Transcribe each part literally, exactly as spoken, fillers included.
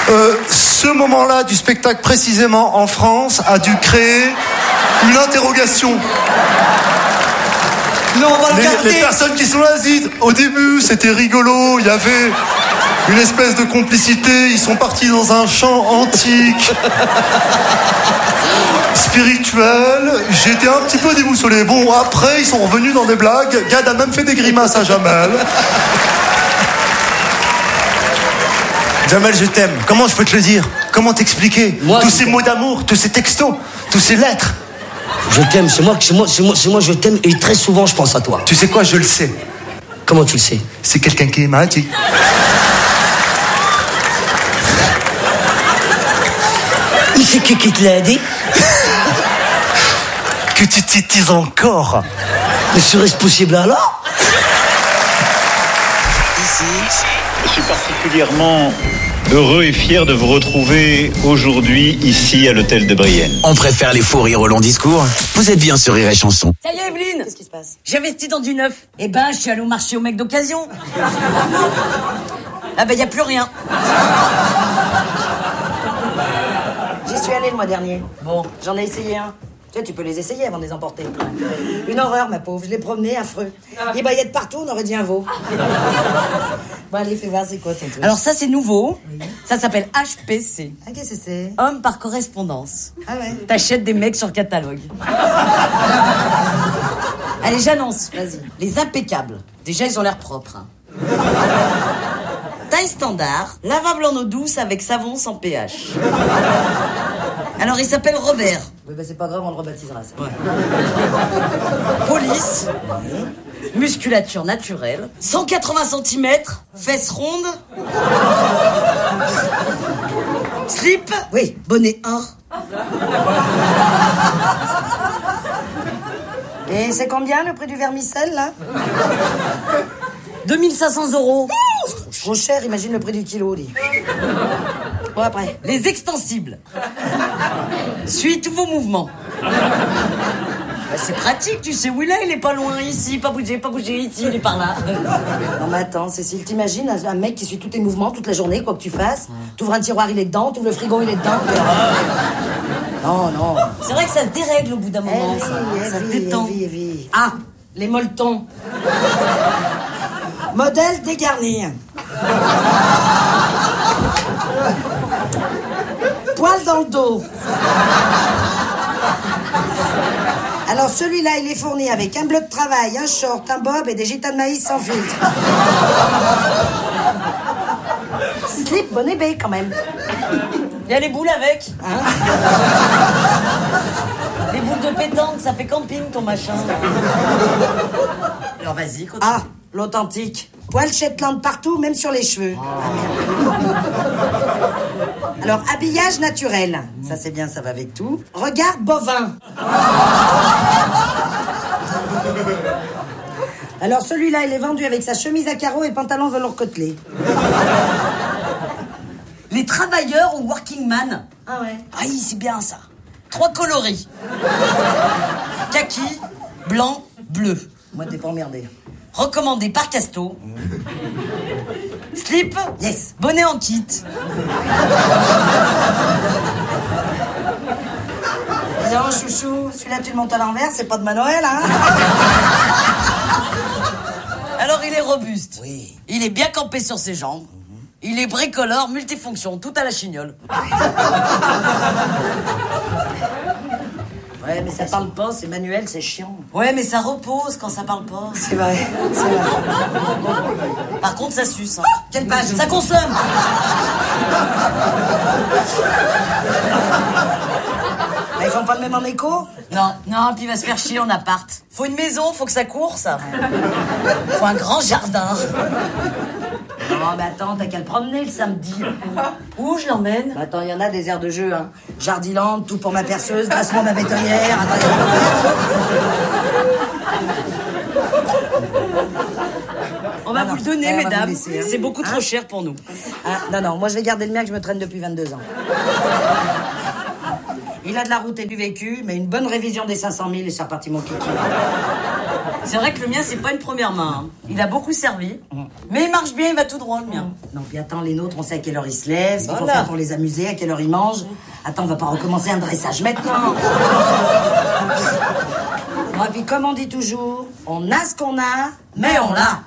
Euh, ce moment-là du spectacle, précisément en France, a dû créer une interrogation. Non, on va le les, garder. les personnes qui sont là disent, au début, c'était rigolo, il y avait une espèce de complicité, ils sont partis dans un chant antique, spirituel, j'étais un petit peu déboussolé. Bon, après, ils sont revenus dans des blagues, Gad a même fait des grimaces à Jamel. Jamel, je t'aime. Comment je peux te le dire? Comment t'expliquer? Moi, tous je ces t'aime. mots d'amour, tous ces textos, tous ces lettres. Je t'aime, c'est moi, c'est moi, c'est moi, c'est moi, je t'aime et très souvent je pense à toi. Tu sais quoi, je le sais. Comment tu le sais? C'est quelqu'un qui m'a dit. Mais c'est qui qui te l'a dit? Que tu titises encore. Mais serait-ce possible alors? Je suis particulièrement heureux et fier de vous retrouver aujourd'hui ici à l'hôtel de Brienne. On préfère les faux rires au long discours. Vous êtes bien sur Rire et Chanson. Ça y est, Evelyne. Qu'est-ce qui se passe? J'ai investi dans du neuf. Eh ben, je suis allée au marché au mec d'occasion. Ah ben, y a plus rien. J'y suis allée le mois dernier. Bon. J'en ai essayé un. Tu sais, tu peux les essayer avant de les emporter. Une horreur, ma pauvre. Je l'ai promené, affreux. Les baillettes partout, on aurait dit un veau. Bon, allez, fais voir, c'est quoi ton truc? Alors ça, c'est nouveau. Ça s'appelle H P C. Ah, qu'est-ce que c'est? Homme par correspondance. Ah ouais? T'achètes des mecs sur catalogue. Allez, j'annonce. Vas-y. Les impeccables. Déjà, ils ont l'air propres. hein. Taille standard, lavable en eau douce avec savon sans pH. Alors, il s'appelle Robert. Oui, bah c'est pas grave, on le rebaptisera, ça. Police, musculature naturelle, cent quatre-vingts centimètres, fesses rondes, slip, Oui. bonnet un. Et c'est combien le prix du vermicelle, là? deux mille cinq cents euros. Trop cher, imagine le prix du kilo, dis. Bon, après. Les extensibles. Suis tous vos mouvements. Bah, c'est pratique, tu sais où il est, il est pas loin, ici, pas bouger, pas bouger, ici, il est par là. Non, mais attends, Cécile, t'imagines un un mec qui suit tous tes mouvements toute la journée, quoi que tu fasses? T'ouvres un tiroir, il est dedans, t'ouvres le frigo, il est dedans. Non, non. C'est vrai que ça se dérègle au bout d'un moment, Eh ça. oui, eh Ça se oui, détend. eh oui, eh oui. Ah, les molletons. Modèle dégarni. Poil dans le dos. Alors celui-là, il est fourni avec un bleu de travail, un short, un bob et des gitas de maïs sans filtre. Slip, bonnet B quand même. Il y a les boules avec. Hein? Les boules de pétanque, ça fait camping ton machin. Alors vas-y, continue. Ah, l'authentique. Poil Shetland partout, même sur les cheveux. Ah, merde. Alors, habillage naturel. Ça, c'est bien, ça va avec tout. Regard bovin. Alors, celui-là, il est vendu avec sa chemise à carreaux et pantalon velours côtelé. Les travailleurs ou working man. Ah ouais? Ah oui, c'est bien ça. Trois coloris. Kaki, blanc, bleu. Moi, t'es pas emmerdé. Recommandé par Casto. Slip, yes. Bonnet en kit. Dis donc, chouchou, celui-là, tu le montes à l'envers, c'est pas de ma Noël, hein? Alors il est robuste. Oui. Il est bien campé sur ses jambes. Il est bricoleur, multifonction, tout à la chignole. Ouais, mais ça parle pas, c'est manuel, c'est chiant. Ouais, mais ça repose quand ça parle pas. C'est vrai, c'est vrai. Par contre, ça suce. Hein. Quelle page? Ça consomme. Mais ils font pas le même en écho? Non, non, puis il va se faire chier en appart. Faut une maison, faut que ça court, ça. Faut un grand jardin. Non, mais attends, t'as qu'à le promener le samedi. Où je l'emmène? Bah attends, il y en a des aires de jeu, hein. Jardiland, tout pour ma perceuse, grassement ma bétonnière. Attends, On va Ah vous non. le donner, Ouais, on va mesdames. vous laisser, hein. C'est beaucoup trop Hein cher pour nous. Ah, non, non, moi je vais garder le mien que je me traîne depuis vingt-deux ans. Il a de la route et du vécu, mais une bonne révision des cinq cent mille et c'est reparti mon kiki. C'est vrai que le mien, c'est pas une première main. Hein. Il a beaucoup servi. Mais il marche bien, il va tout droit, le mien. Non, puis attends, les nôtres, on sait à quelle heure ils se lèvent, ce qu'il faut Voilà. faire pour les amuser, à quelle heure ils mangent. Attends, on va pas recommencer un dressage maintenant. Bon, et puis comme on dit toujours, on a ce qu'on a, mais on l'a.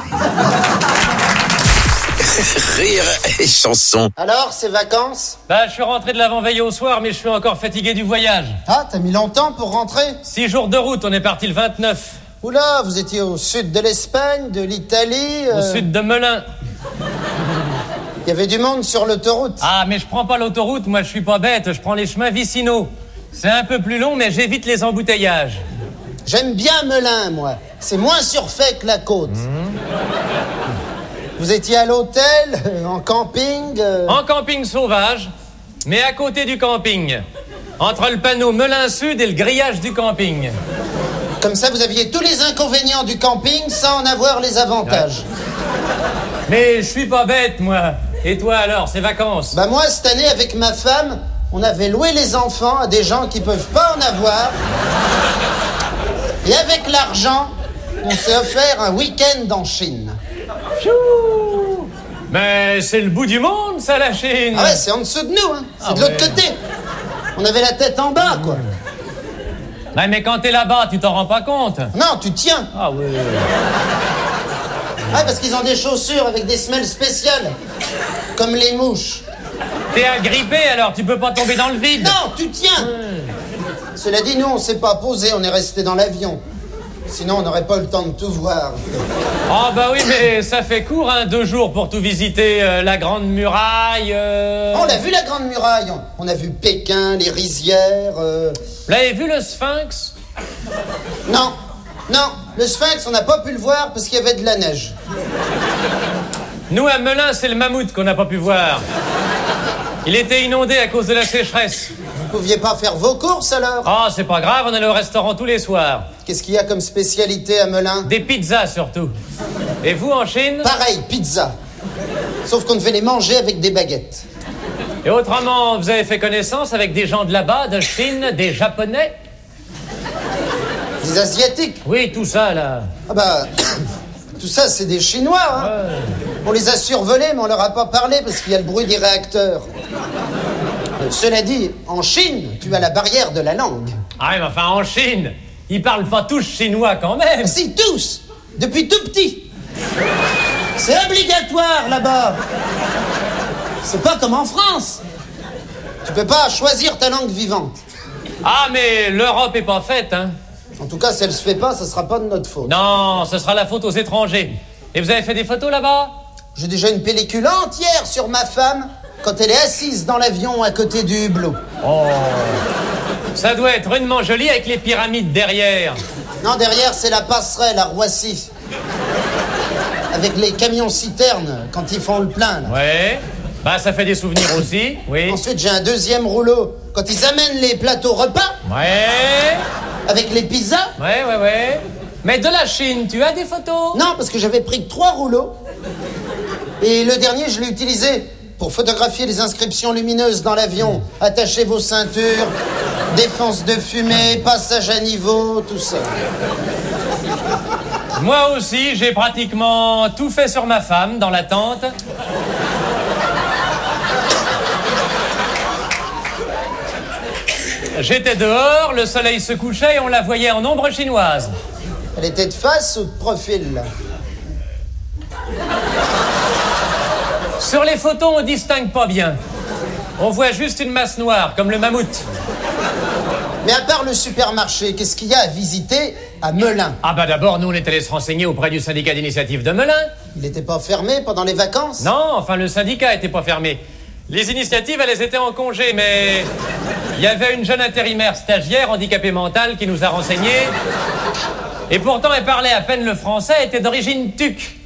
Rire et chanson. Alors, ces vacances? Bah, je suis rentré de l'avant-veille au soir, mais je suis encore fatigué du voyage. Ah, t'as mis longtemps pour rentrer? Six jours de route, on est parti le vingt-neuf. Oula, vous étiez au sud de l'Espagne, de l'Italie... Au euh, sud de Melun. Il y avait du monde sur l'autoroute. Ah, mais je prends pas l'autoroute, moi je suis pas bête, je prends les chemins vicinaux. C'est un peu plus long, mais j'évite les embouteillages. J'aime bien Melun, moi. C'est moins surfait que la côte. Mmh. Vous étiez à l'hôtel, euh, en camping euh... En camping sauvage, mais à côté du camping. Entre le panneau Melun Sud et le grillage du camping. Comme ça, vous aviez tous les inconvénients du camping sans en avoir les avantages. Ouais. Mais je suis pas bête, moi. Et toi alors, ces vacances? Bah moi, cette année, avec ma femme, on avait loué les enfants à des gens qui peuvent pas en avoir. Et avec l'argent, on s'est offert un week-end en Chine. Pfiou. Mais c'est le bout du monde, ça, la Chine. Ah ouais, c'est en dessous de nous, hein. C'est Ah de l'autre ouais. côté. On avait la tête en bas, quoi. Ouais, mais quand t'es là-bas, tu t'en rends pas compte. Non, tu tiens. Ah ouais. Ah, parce qu'ils ont des chaussures avec des semelles spéciales. Comme les mouches. T'es agrippé, alors tu peux pas tomber dans le vide. Non, tu tiens. Cela dit, nous, on s'est pas posé, on est resté dans l'avion. Sinon, on n'aurait pas eu le temps de tout voir. Ah bah oui, mais ça fait court, hein, deux jours pour tout visiter, euh, la Grande Muraille... Euh... On a vu la Grande Muraille, on a vu Pékin, les rizières... Euh... Vous l'avez vu, le Sphinx? Non, non, le Sphinx, on n'a pas pu le voir parce qu'il y avait de la neige. Nous, à Melun, c'est le mammouth qu'on n'a pas pu voir. Il était inondé à cause de la sécheresse. Vous pouviez pas faire vos courses, alors? Ah, c'est pas grave, on allait au restaurant tous les soirs. Qu'est-ce qu'il y a comme spécialité à Melun? Des pizzas, surtout. Et vous, en Chine? Pareil, pizza. Sauf qu'on devait les manger avec des baguettes. Et autrement, vous avez fait connaissance avec des gens de là-bas, de Chine, des Japonais? Des Asiatiques? Oui, tout ça, là. Ah bah... tout ça, c'est des Chinois, hein. Ouais. On les a survolés, mais on leur a pas parlé parce qu'il y a le bruit des réacteurs. Euh, cela dit, en Chine, tu as la barrière de la langue. Ah oui, mais enfin, en Chine, ils parlent pas tous chinois, quand même. Si, tous! Depuis tout petit! C'est obligatoire, là-bas! C'est pas comme en France! Tu peux pas choisir ta langue vivante. Ah, mais l'Europe est pas faite, hein. En tout cas, si elle se fait pas, ça sera pas de notre faute. Non, ce sera la faute aux étrangers. Et vous avez fait des photos là-bas? J'ai déjà une pellicule entière sur ma femme quand elle est assise dans l'avion à côté du hublot. Oh, ça doit être rudement joli avec les pyramides derrière. Non, derrière, c'est la passerelle à Roissy. Avec les camions-citernes, quand ils font le plein, là. Ouais, bah ça fait des souvenirs aussi, oui. Ensuite, j'ai un deuxième rouleau quand ils amènent les plateaux repas. Ouais, Avec les pizzas. ouais, ouais, ouais. Mais de la Chine, tu as des photos? Non, parce que j'avais pris que trois rouleaux. Et le dernier, je l'ai utilisé pour photographier les inscriptions lumineuses dans l'avion. Attachez vos ceintures, défense de fumée, passage à niveau, tout ça. Moi aussi, j'ai pratiquement tout fait sur ma femme dans la tente. J'étais dehors, le soleil se couchait et on la voyait en ombre chinoise. Elle était de face ou de profil, là? Sur les photos, on distingue pas bien. On voit juste une masse noire, comme le mammouth. Mais à part le supermarché, qu'est-ce qu'il y a à visiter à Melun? Ah bah d'abord, nous on est allés se renseigner auprès du syndicat d'initiative de Melun. Il n'était pas fermé pendant les vacances? Non, enfin le syndicat était pas fermé. Les initiatives, elles étaient en congé, mais il y avait une jeune intérimaire stagiaire handicapée mentale qui nous a renseignés. Et pourtant, elle parlait à peine le français, elle était d'origine tuque.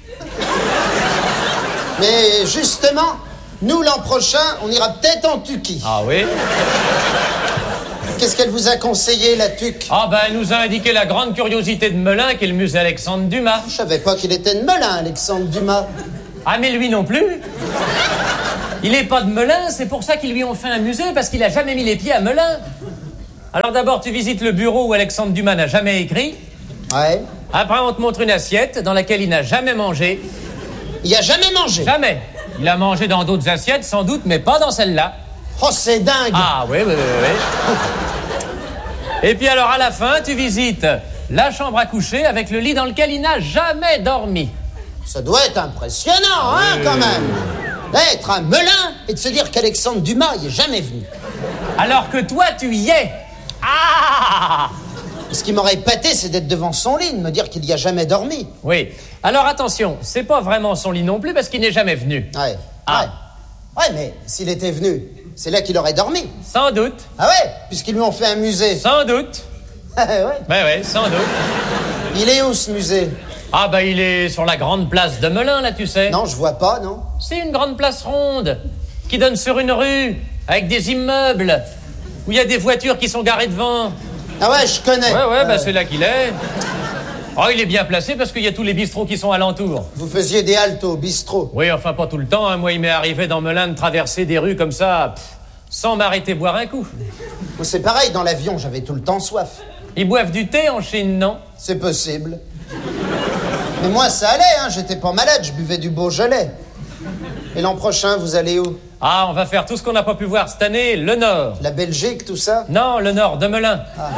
Mais justement, nous l'an prochain, on ira peut-être en Tuquie. Ah oui? Qu'est-ce qu'elle vous a conseillé, la Tuque? Ah ben, elle nous a indiqué la grande curiosité de Melun, qui est le musée Alexandre Dumas. Je savais pas qu'il était de Melun, Alexandre Dumas. Ah mais lui non plus. Il est pas de Melun, c'est pour ça qu'ils lui ont fait un musée, parce qu'il a jamais mis les pieds à Melun. Alors d'abord, tu visites le bureau où Alexandre Dumas n'a jamais écrit. Ouais. Après, on te montre une assiette dans laquelle il n'a jamais mangé. Il a jamais mangé? Jamais. Il a mangé dans d'autres assiettes, sans doute, mais pas dans celle-là. Oh, c'est dingue! Ah, oui, oui, oui, oui. Et puis alors, à la fin, tu visites la chambre à coucher avec le lit dans lequel il n'a jamais dormi. Ça doit être impressionnant, hein, oui. Quand même. D'être un Melun et de se dire qu'Alexandre Dumas y est jamais venu. Alors que toi, tu y es. Ah! Ce qui m'aurait épaté, c'est d'être devant son lit, de me dire qu'il n'y a jamais dormi. Oui. Alors attention, c'est pas vraiment son lit non plus parce qu'il n'est jamais venu. Ouais. Ah. Ouais. Ouais, mais s'il était venu, c'est là qu'il aurait dormi. Sans doute. Ah ouais? Puisqu'ils lui ont fait un musée. Sans doute. Ouais. Ouais, ouais, sans doute. Il est où, ce musée? Ah bah il est sur la grande place de Melun, là, tu sais. Non, je vois pas, non. C'est une grande place ronde qui donne sur une rue avec des immeubles où il y a des voitures qui sont garées devant. Ah ouais, je connais. Ouais, ouais, bah euh... c'est là qu'il est. Oh, il est bien placé parce qu'il y a tous les bistrots qui sont alentours. Vous faisiez des haltes au bistrot? Oui, enfin pas tout le temps, hein. Moi, il m'est arrivé dans Melun de traverser des rues comme ça, pff, sans m'arrêter boire un coup. Moi, c'est pareil, dans l'avion, j'avais tout le temps soif. Ils boivent du thé en Chine, non? C'est possible. Mais moi, ça allait, hein, j'étais pas malade, je buvais du Beaujolais. Et l'an prochain, vous allez où? Ah, on va faire tout ce qu'on n'a pas pu voir cette année, le Nord. La Belgique, tout ça? Non, le Nord, de Melun. Ah.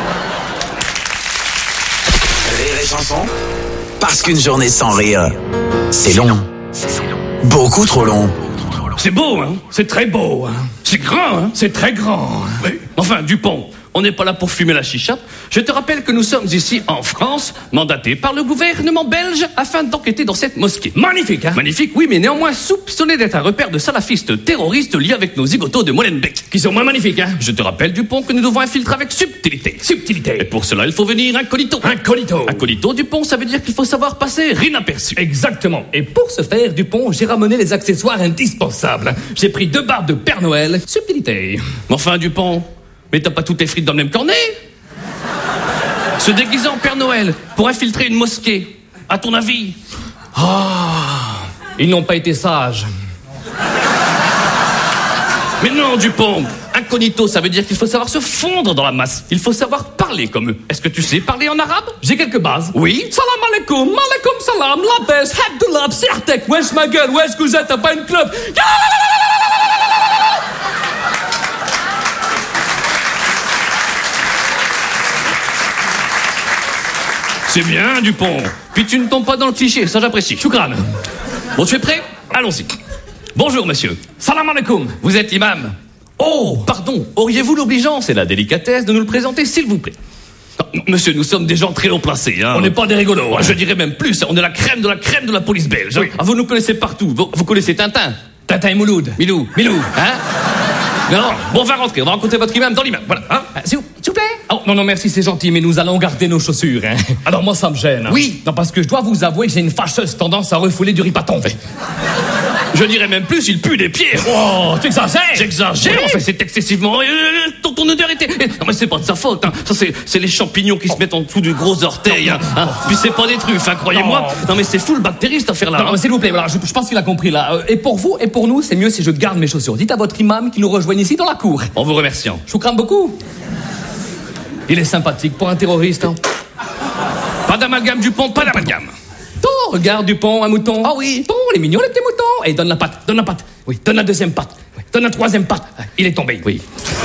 Rire et chanson, parce qu'une journée sans rire, c'est long. Beaucoup trop long. C'est beau, hein? C'est très beau, hein? C'est grand, hein? C'est très grand. Oui. Enfin, Dupont, on n'est pas là pour fumer la chicha. Je te rappelle que nous sommes ici en France, mandatés par le gouvernement belge afin d'enquêter dans cette mosquée. Magnifique, hein? Magnifique, oui, mais néanmoins soupçonné d'être un repère de salafistes terroristes liés avec nos zigotos de Molenbeek. Qui sont moins magnifiques, hein? Je te rappelle, Dupont, que nous devons infiltrer avec subtilité. Subtilité. Et pour cela, il faut venir incognito. Incognito. Incognito, Dupont, ça veut dire qu'il faut savoir passer inaperçu. Exactement. Et pour ce faire, Dupont, j'ai ramené les accessoires indispensables. J'ai pris deux barres de Père Noël. Subtilité. Enfin, Dupont, mais t'as pas toutes les frites dans le même cornet? Se déguiser en Père Noël pour infiltrer une mosquée, à ton avis? Ah, ils n'ont pas été sages. Mais non, Dupont, incognito, ça veut dire qu'il faut savoir se fondre dans la masse. Il faut savoir parler comme eux. Est-ce que tu sais parler en arabe? J'ai quelques bases. Oui. Salam alaikum, malaikum salam, la baisse, Abdullah, Sertek, wesh ma gueule, wesh Cousette, t'as pas une club. C'est bien, Dupont. Puis tu ne tombes pas dans le cliché, ça j'apprécie. Choukran. Bon, tu es prêt? Allons-y. Bonjour, monsieur. Salam alaikum. Vous êtes imam? Oh, pardon. Auriez-vous l'obligeance et la délicatesse de nous le présenter, s'il vous plaît? Non, monsieur, nous sommes des gens très haut placés, hein. On n'est pas des rigolos. Hein. Je dirais même plus, on est la crème de la crème de la police belge. Oui. Ah, vous nous connaissez partout. Vous, vous connaissez Tintin? Tintin et Mouloud. Milou. Milou, hein? Non, non, bon, on va rentrer, on va rencontrer votre imam dans l'imam, voilà, hein? S'il vous, s'il vous plaît? Oh, non, non, merci, c'est gentil, mais nous allons garder nos chaussures, hein. Alors, moi, ça me gêne. Hein. Oui. Non, parce que je dois vous avouer que j'ai une fâcheuse tendance à refouler du ripaton. Je dirais même plus, il pue des pieds. Oh, tu exagères. J'exagère, oui. Enfin, c'est excessivement... Euh, ton, ton odeur était... Non, mais c'est pas de sa faute, hein. Ça, c'est, c'est les champignons qui oh. se mettent en dessous du gros orteil, hein. hein. Puis c'est pas des truffes, hein, croyez-moi. Non. non, mais c'est full bactérie, cette affaire-là. Non, hein. mais s'il vous plaît, voilà, je, je pense qu'il a compris, là. Et pour vous, et pour nous, c'est mieux si je garde mes chaussures. Dites à votre imam qu'il nous rejoigne ici dans la cour. En vous remerciant. Je vous crains beaucoup. Il est sympathique pour un terroriste, hein. Pas d'amalgame, Dupont, pas d'amalgame. Oh, regarde, Dupont, un mouton. Ah oui. Oh, les mignons, les petits moutons. Et donne la patte, donne la patte. Oui, donne la deuxième patte. Oui, donne la troisième patte. Il est tombé. Oui.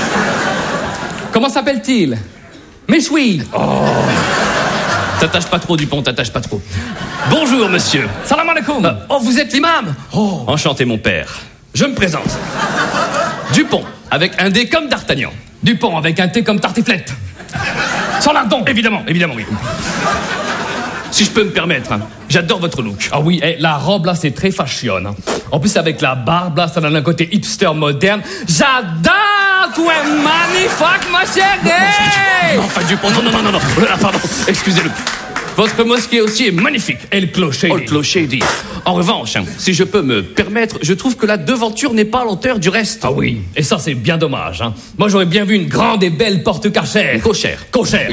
Comment s'appelle-t-il? Méchoui. Oh. T'attaches pas trop, Dupont, t'attaches pas trop. Bonjour, monsieur. Salam alaikum. Euh, oh, vous êtes l'imam? Oh. Enchanté, mon père. Je me présente. Dupont, avec un D comme d'Artagnan. Dupont, avec un T comme tartiflette. Sans lardon. Évidemment, évidemment, oui. Si je peux me permettre, hein, j'adore votre look. Ah oui, eh, la robe là, c'est très fashion. Hein. En plus, avec la barbe là, ça donne un côté hipster moderne. J'adore! Tu es magnifique, ma chérie! Non, pas Dupont, non, non, non, non, non. Ah, pardon, excusez-le. Votre mosquée aussi est magnifique. Et le clocher. Oh, le clocher dit. En revanche, hein, si je peux me permettre, je trouve que la devanture n'est pas à l'auteur du reste. Ah oui, et ça c'est bien dommage. Hein. Moi j'aurais bien vu une grande et belle porte cachère. Cochère. Cochère.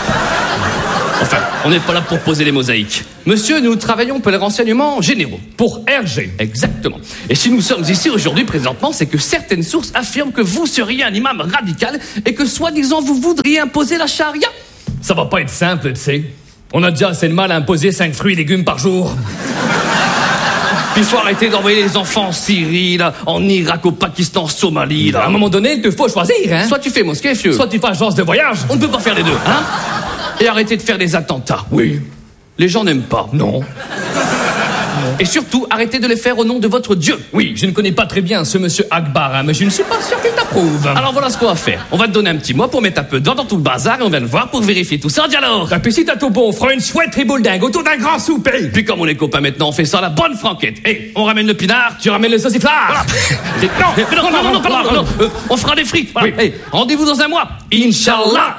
Enfin, on n'est pas là pour poser les mosaïques. Monsieur, nous travaillons pour les renseignements généraux. Pour R G. Exactement. Et si nous sommes ici aujourd'hui, présentement, c'est que certaines sources affirment que vous seriez un imam radical et que, soi-disant, vous voudriez imposer la charia. Ça va pas être simple, tu sais. On a déjà assez de mal à imposer cinq fruits et légumes par jour. Puis il faut arrêter d'envoyer les enfants en Syrie, là, en Irak, au Pakistan, en Somalie, là. À un moment donné, il te faut choisir, hein. Soit tu fais mosquée, fieu. Soit tu fais agence de voyage. On ne peut pas faire les deux, hein. Et arrêter de faire des attentats. Oui. Les gens n'aiment pas. Non. Et surtout, arrêtez de les faire au nom de votre Dieu. Oui, je ne connais pas très bien ce monsieur Akbar, hein, mais je ne suis pas sûr qu'il t'approuve. Alors voilà ce qu'on va faire. On va te donner un petit mois pour mettre un peu d'ordre dans tout le bazar et on vient te voir pour vérifier tout ça. Dis alors. Et puis si t'as tout bon, on fera une chouette tribouledingue autour d'un grand souper. Puis comme on est copains maintenant, on fait ça à la bonne franquette. Hé, hey, on ramène le pinard, tu ramènes le sauciflard. Voilà. non, non, non, non, non, pardon, non, non, euh, on fera des frites. Voilà. Oui. Hey, rendez-vous dans un mois. Inch'Allah.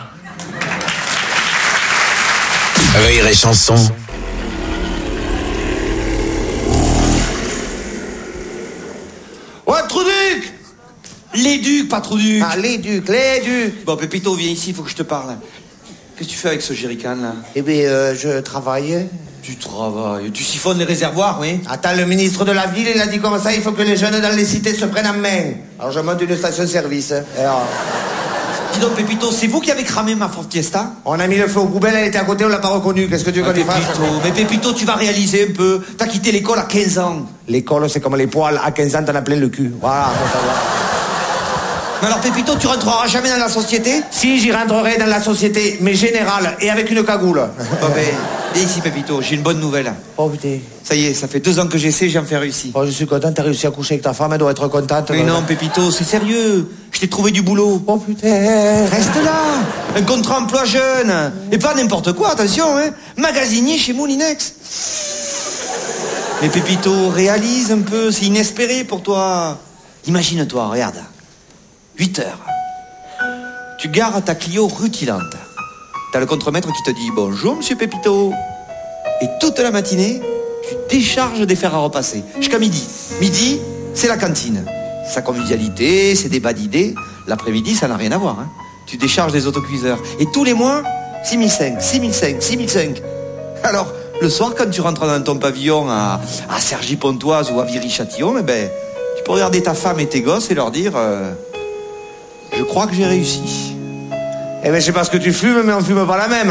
Rire et chanson. Ouais, Trouduc! Les ducs, pas Trouduc. Ah, les ducs, les ducs. Bon, Pépito, viens ici, il faut que je te parle. Qu'est-ce que tu fais avec ce jerrycan, là? Eh bien, euh, je travaille. Tu travailles, tu siphonnes les réservoirs, oui? Attends, le ministre de la ville, il a dit comme ça, il faut que les jeunes dans les cités se prennent en main. Alors je monte une station-service. Alors... Dis donc, Pépito, c'est vous qui avez cramé ma Ford Fiesta? On a mis le feu aux poubelles, elle était à côté, on l'a pas reconnue. Qu'est-ce que tu veux qu'on y fasse? Mais Pépito, tu vas réaliser un peu. T'as quitté l'école à quinze ans. L'école, c'est comme les poils. À quinze ans, t'en as plein le cul. Voilà, ça va. Mais alors, Pépito, tu rentreras jamais dans la société? Si, j'y rentrerai dans la société, mais générale, et avec une cagoule. Bon, ben, viens ici, Pépito, j'ai une bonne nouvelle. Oh, putain. Ça y est, ça fait deux ans que j'essaie, j'ai enfin réussi. Oh, je suis content, t'as réussi à coucher avec ta femme, elle doit être contente. Mais non, Pépito, c'est sérieux. Je t'ai trouvé du boulot. Oh, putain. Reste là. Un contrat emploi jeune. Et pas n'importe quoi, attention, hein. Magasinier chez Moulinex. Mais Pépito, réalise un peu, c'est inespéré pour toi. Imagine-toi, regarde. huit heures. Tu gares ta Clio rutilante. T'as le contremaître qui te dit « Bonjour, monsieur Pépito ». Et toute la matinée, tu décharges des fers à repasser. Jusqu'à midi. Midi, c'est la cantine. Sa convivialité, ses débats d'idées. L'après-midi, ça n'a rien à voir. Hein. Tu décharges des autocuiseurs. Et tous les mois, six mille cinq, six mille cinq, six mille cinq. Alors, le soir, quand tu rentres dans ton pavillon à, à Cergy-Pontoise ou à Viry-Châtillon, eh ben, tu peux regarder ta femme et tes gosses et leur dire euh, « Je crois que j'ai réussi ». Eh ben, je sais pas ce que tu fumes, mais on fume pas la même.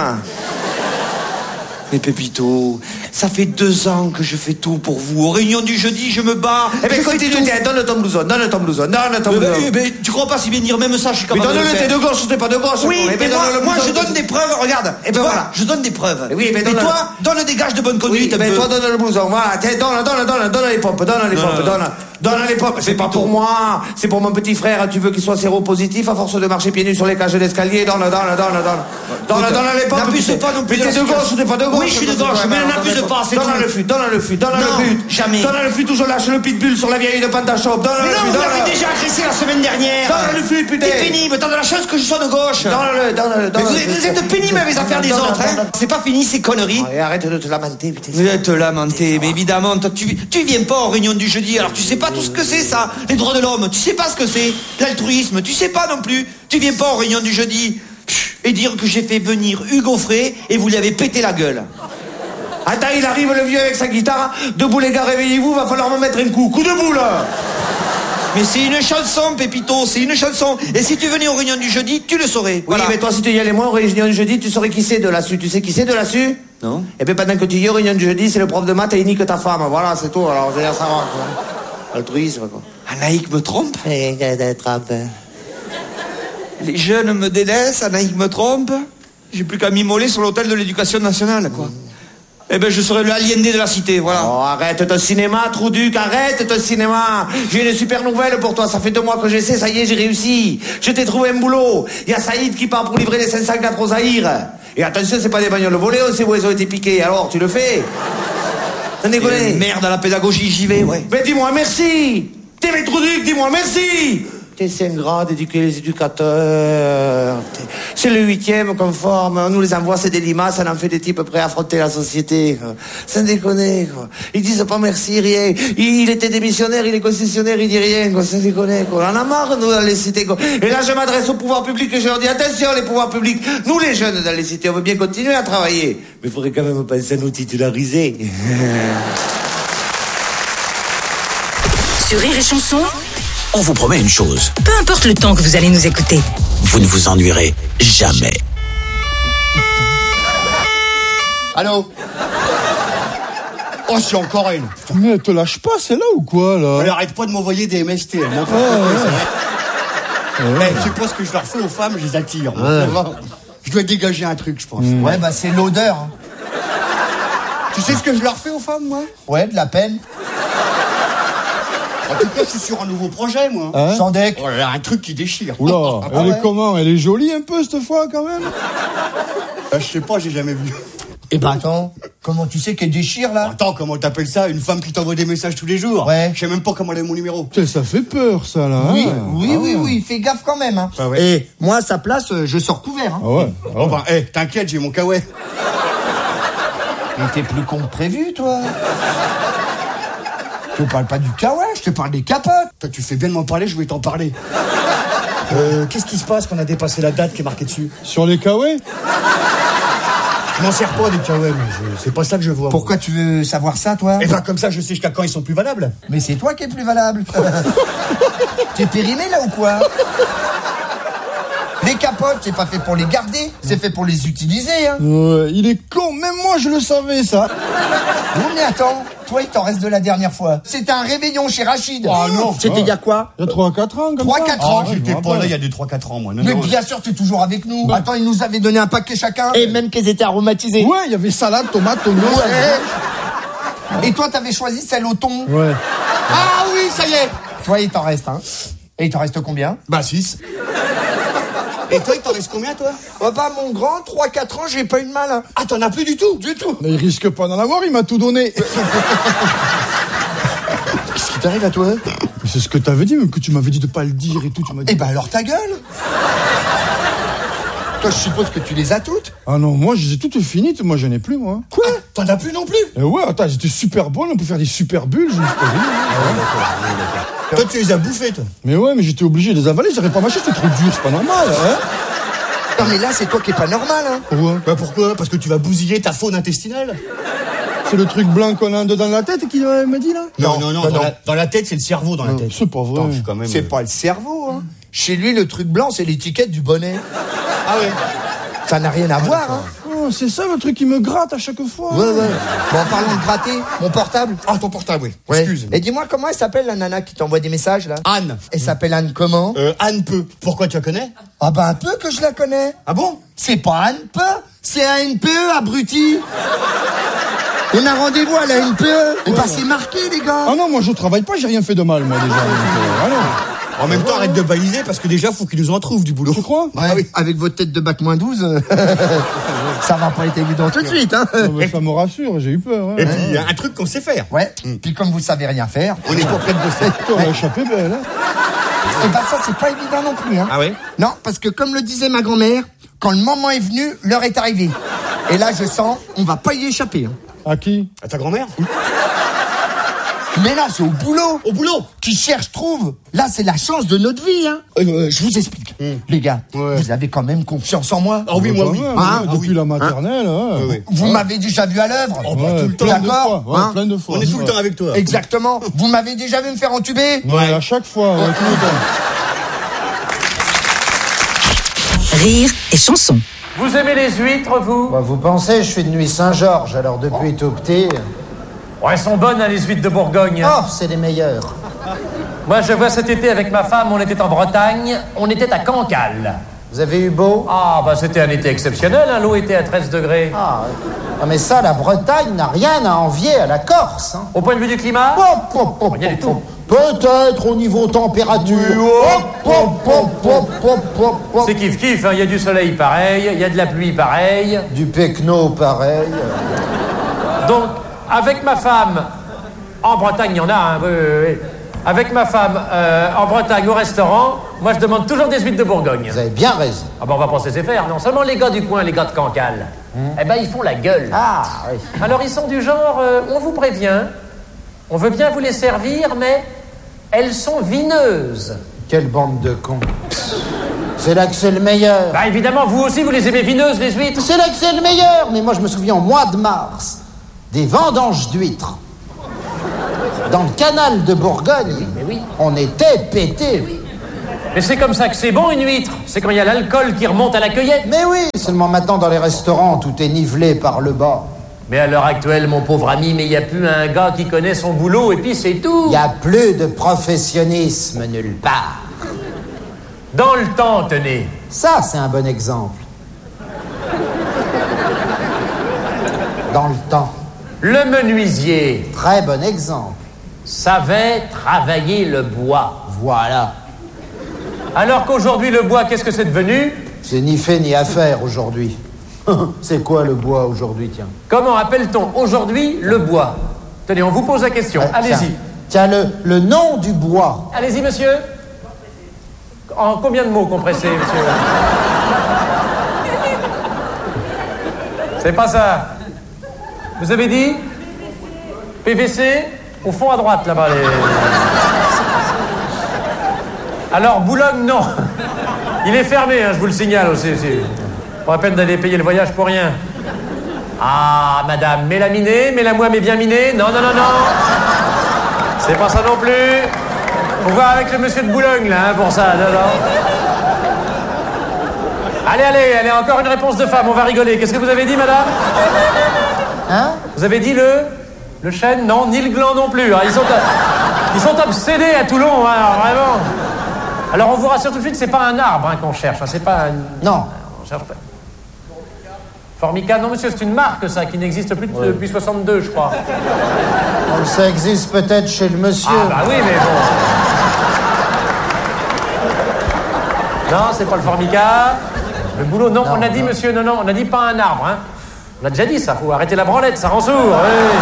Mais Pépito, ça fait deux ans que je fais tout pour vous. Aux réunions du jeudi, je me bats. Eh ben, continue, tiens, donne ton blouson, donne ton blouson, donne ton blouson. Mais, mais, mais tu crois pas si bien dire, même ça, je suis capable de le faire. Mais donne-le, t'es de gauche ou t'es pas de gauche? Oui, eh ben, mais moi, donne moi je donne des preuves, regarde. Et ben voilà, je donne des preuves. Et oui, mais, mais toi, donne des gages de bonne conduite. Oui, mais toi, donne le blouson, voilà. Tiens, donne, donne, donne, donne les pompes, donne les pompes, donne. Donne les pompes, c'est pas pour moi, c'est pour mon petit frère. Tu veux qu'il soit séropositif à force de marcher pieds nus sur les cages d'escalier? Donne, donne, donne, donne. Donne, donne les pompes. N'abuse pas non plus. Mais t'es de gauche ou t'es pas de gauche? Oui, je suis de gauche, mais n'abuse pas, c'est tout. Donne le fut, donne le fut, donne le fut. Jamais. Donne le fut où je lâche le pitbull sur la vieille de Pantachop. Donne le fut. Mais non, vous l'avez déjà agressé la semaine dernière. Donne le fut, putain. T'es pénible, t'as de la chance que je sois de gauche. Donne-le, donne-le, donne-le. Vous êtes pénible avec les affaires des autres, hein. C'est pas fini ces conneries. Et arrête de te lamenter, putain. Vous êtes lamenter, mais évidemment, toi, tu, tu viens pas en réunion du jeudi, alors tu sais pas tout ce que c'est ça, les droits de l'homme, tu sais pas ce que c'est, l'altruisme, tu sais pas non plus, tu viens pas en réunion du jeudi et dire que j'ai fait venir Hugo Frey et vous lui avez pété la gueule. Attends, il arrive le vieux avec sa guitare, debout les gars, réveillez-vous, va falloir me mettre un coup, coup de boule. Mais c'est une chanson, Pépito, c'est une chanson. Et si tu venais aux réunions du jeudi, tu le saurais. Oui, voilà. mais toi, si tu y allais moins aux réunions du jeudi, tu saurais qui c'est de là-dessus. Tu sais qui c'est de là-dessus? Non. Et puis pendant que tu y es aux réunions du jeudi, c'est le prof de maths et il nique ta femme. Voilà, c'est tout. Alors, je veux dire, ça va, quoi. Altruisme, quoi. Anaïk me trompe? Eh, trompe. Les jeunes me délaissent, Anaïk me trompe. J'ai plus qu'à m'immoler sur l'hôtel de l'éducation nationale, quoi. Mm. Eh ben, je serai le aliéné de la cité, voilà. Oh, arrête ton cinéma, Trouduc, arrête ton cinéma. J'ai une super nouvelle pour toi, ça fait deux mois que j'essaie, ça y est, j'ai réussi. Je t'ai trouvé un boulot. Il y a Saïd qui part pour livrer les cinq cent quatre au Zaïre. Et attention, c'est pas des bagnoles volées, on sait où elles ont été piquées, alors tu le fais. T'en déconnes. Merde à la pédagogie, j'y vais, ouais. Mais dis-moi merci. T'es mes Trouduc, dis-moi merci. T'es c'est un grade d'éduquer les éducateurs. C'est le huitième qu'on forme. On nous les envoie, c'est des limaces, on en fait des types prêts à affronter la société. Sans déconner, quoi. Ils disent pas merci, rien. Il, il était démissionnaire, il est concessionnaire, il dit rien, quoi. Sans déconner, quoi. On en a marre, nous, dans les cités, quoi. Et là, je m'adresse au pouvoir public et je leur dis, attention, les pouvoirs publics. Nous, les jeunes, dans les cités, on veut bien continuer à travailler. Mais il faudrait quand même penser à nous titulariser. Sur Rire et Chanson, on vous promet une chose. Peu importe le temps que vous allez nous écouter, vous ne vous ennuierez jamais. Allô? Oh, c'est encore elle. Mais elle te lâche pas, c'est là ou quoi, là? Elle arrête pas de m'envoyer des M S T, elle m'en fait. Mais je sais pas ce que je leur fais aux femmes, je les attire. Ouais. Je dois dégager un truc, je pense. Mmh. Ouais, bah c'est l'odeur. Hein. Tu sais ce que je leur fais aux femmes, moi? Ouais, de la peine. En tout cas, je suis sur un nouveau projet, moi. Hein? Chandec. Oh là là, un truc qui déchire. Oula, Ah, elle ouais. est comment? Elle est jolie un peu, cette fois, quand même? Euh, je sais pas, j'ai jamais vu. Eh ben attends, comment tu sais qu'elle déchire, là? Attends, comment t'appelles ça? Une femme qui t'envoie des messages tous les jours? Ouais. Je sais même pas comment elle a mon numéro. Putain, ça fait peur, ça, là. Oui, hein? oui, Ah oui, ouais. oui, fais gaffe quand même. Hein. Ah ouais. Et moi, à sa place, euh, je sors couvert. Hein. Ah ouais. Ah Oh ouais. bah, hé, t'inquiète, j'ai mon kawaii. Mais t'es plus con que prévu, toi. Je te parle pas du kawaii, je te parle des capotes. Toi, tu fais bien de m'en parler, je voulais t'en parler. Euh, qu'est-ce qui se passe qu'on a dépassé la date qui est marquée dessus? Sur les kawaii? Je m'en sers pas des kawaii, mais je- c'est pas ça que je vois. Pourquoi tu veux savoir ça, toi? Eh ben, comme ça, je sais jusqu'à quand ils sont plus valables. Mais c'est toi qui es plus valable. T'es périmé, là, ou quoi? Les capotes, c'est pas fait pour les garder, c'est fait pour les utiliser, hein. Ouais, il est con, même moi je le savais, ça. Non, mais attends, toi, il t'en reste de la dernière fois. C'était un réveillon chez Rachid. Oh non. C'était il y a quoi? Il y a trois à quatre ans, comme trois ça. quatre Oh, ans. j'étais je me pas là rappelle. il y a des trois quatre ans, moi. Non, Mais non. bien sûr, t'es toujours avec nous. Bah. Attends, il nous avait donné un paquet chacun. Et même qu'ils étaient aromatisés. Ouais, il y avait salade, tomate, oignon. Ouais. Et toi, t'avais choisi celle au thon. Ouais. Ah oui, ça y est. Toi, il t'en reste, hein. Et il t'en reste combien? Bah, six. Et toi, il t'en reste combien, toi? Oh bah, mon grand, trois quatre ans, j'ai pas eu de mal, hein. Ah, t'en as plus du tout? Du tout. Mais il risque pas d'en avoir, il m'a tout donné. Qu'est-ce qui t'arrive à toi? Mais c'est ce que t'avais dit, même que tu m'avais dit de pas le dire et tout, tu m'as dit. Eh ben alors ta gueule. Toi, je suppose que tu les as toutes. Ah non, moi, je les ai toutes finies, moi, j'en ai plus, moi. Quoi? Ah, t'en as plus non plus? Eh ouais, attends, j'étais super bonne, on peut faire des super bulles, je juste pas vu. Toi, tu les as bouffés, toi. Mais ouais, mais j'étais obligé de les avaler, j'arrive pas à mâcher, c'est trop dur, c'est pas normal, hein. Non mais là, c'est toi qui es pas normal, hein. Pourquoi? Bah, pourquoi? Parce que tu vas bousiller ta faune intestinale. C'est le truc blanc qu'on a en dedans de la tête qui euh, m'a dit, là? Non, non, non, bah dans, non. La, dans la tête, c'est le cerveau dans la tête. C'est pas vrai. Attends, je suis quand même... C'est pas le cerveau, hein. Chez lui, le truc blanc, c'est l'étiquette du bonnet. Ah ouais. Ça n'a rien à voir, hein. Oh, c'est ça le truc qui me gratte à chaque fois. Ouais, ouais. Bon, en parlant de gratter, mon portable. Ah, ton portable, oui. Ouais. Excuse. Et dis-moi, comment elle s'appelle la nana qui t'envoie des messages, là? Anne. Elle s'appelle Anne comment? Euh, Anne Peu. Pourquoi tu la connais? Ah bah un peu que je la connais. Ah bon? C'est pas Anne Peu, c'est A N P E, abruti. On a rendez-vous à la N P E. Et bah c'est marqué, les gars. Ah non, moi je travaille pas, j'ai rien fait de mal, moi, déjà. Donc, euh, ah non. En même temps, arrête de baliser parce que déjà, faut qu'ils nous en trouvent du boulot. Tu crois? Ouais, Ah oui. avec votre tête de bac moins douze, euh, ça va pas être évident tout de suite, hein. Non, mais ça me rassure, j'ai eu peur. Hein. Et puis, il y a un truc qu'on sait faire. Ouais, puis comme vous savez rien faire, On est pas prêt de bosser. Toi, on a échappé belle, hein. et bah ça c'est pas évident non plus, hein. Ah ouais? Non, parce que comme le disait ma grand-mère, quand le moment est venu, l'heure est arrivée. Et là je sens, on va pas y échapper, hein. À qui? À ta grand-mère? Mais là, c'est au boulot. Au boulot. Qui cherche, trouve. Là, c'est la chance de notre vie, hein. Euh, je vous explique. Les gars, Ouais. vous avez quand même confiance en moi. Ah oui, moi, oui. Ouais, Hein? ouais, depuis Ah oui. la maternelle, hein. Ouais, ouais. Vous m'avez déjà vu à l'œuvre. Oh, bah, Ouais, tout le temps. plein de D'accord, fois, ouais, hein. plein de fois. On est tout le Ouais. temps avec toi. Exactement. Vous m'avez déjà vu me faire entuber. Ouais, à chaque fois, ouais, tout le temps. Rire et chanson. Vous aimez les huîtres, vous? Bah, vous pensez, je suis de Nuit Saint-Georges, alors depuis tout petit... Oh, elles sont bonnes, hein, les huîtres de Bourgogne. Oh, c'est les meilleurs. Moi, je vois cet été avec ma femme, on était en Bretagne, on était à Cancale. Vous avez eu beau? Ah, bah c'était un été exceptionnel, hein, l'eau était à treize degrés. Ah, ah, mais ça, la Bretagne n'a rien à envier à la Corse. Hein. Au point de vue du climat? Hop, hop, hop, Rien du hop, tout. hop. Peut-être au niveau température. Hop, hop, hop, hop, hop, hop, hop. C'est kiff-kiff, il hein, y a du soleil pareil, il y a de la pluie pareil. Du pecno pareil. Donc, avec ma femme, en Bretagne, il y en a, hein, oui, oui, oui. Avec ma femme, euh, en Bretagne, au restaurant, moi je demande toujours des huîtres de Bourgogne. Vous avez bien raison. Ah ben on va pas se laisser faire, non seulement les gars du coin, les gars de Cancale, eh ben ils font la gueule. Ah, oui. Alors ils sont du genre, euh, on vous prévient, on veut bien vous les servir, mais elles sont vineuses. Quelle bande de cons. C'est là que c'est le meilleur. Bah évidemment, vous aussi vous les aimez vineuses, les huîtres. C'est là que c'est le meilleur. Mais moi, je me souviens, au mois de mars, des vendanges d'huîtres. Dans le canal de Bourgogne, mais oui. On était pétés. Mais c'est comme ça que c'est bon une huître, c'est quand il y a l'alcool qui remonte à la cueillette. Mais oui, seulement maintenant dans les restaurants, tout est nivelé par le bas. Mais à l'heure actuelle, mon pauvre ami, mais il n'y a plus un gars qui connaît son boulot, et puis c'est tout. Il n'y a plus de professionnisme nulle part. Dans le temps, tenez. Ça, c'est un bon exemple. Dans le temps. Le menuisier. Très bon exemple. Savait travailler le bois. Voilà. Alors qu'aujourd'hui, le bois, qu'est-ce que c'est devenu? C'est ni fait ni à faire aujourd'hui. C'est quoi le bois aujourd'hui, tiens? Comment appelle-t-on aujourd'hui le bois? Tenez, on vous pose la question. Ouais, Allez-y. Tiens, tiens le, le nom du bois. Allez-y, monsieur. En combien de mots compressés, monsieur? C'est pas ça. Vous avez dit P V C au fond à droite, là-bas. Les... Alors, Boulogne, non. Il est fermé, hein, je vous le signale aussi. C'est pas la peine d'aller payer le voyage pour rien. Ah, madame, mélaminé, mets-la-moi, mais bien miné. Non, non, non, non. C'est pas ça non plus. Faut voir avec le monsieur de Boulogne, là, hein, pour ça. Non, non. Allez, allez, allez, encore une réponse de femme, on va rigoler. Qu'est-ce que vous avez dit, madame? Hein? Vous avez dit le... Le chêne? Non, ni le gland non plus. Hein. Ils, sont, ils sont obsédés à Toulon, hein, alors, vraiment. Alors, on vous rassure tout de suite, c'est pas un arbre hein, qu'on cherche. Hein, c'est pas un... Non. On cherche pas. Formica, non, monsieur, c'est une marque, ça, qui n'existe plus ouais. depuis soixante-deux, je crois. Donc, ça existe peut-être chez le monsieur. Ah, bah oui, mais bon... Non, c'est pas le Formica. Le boulot, non, non on a dit, non. monsieur, non, non, on a dit pas un arbre, hein. On a déjà dit ça, faut arrêter la branlette, ça rend sourd. Oui.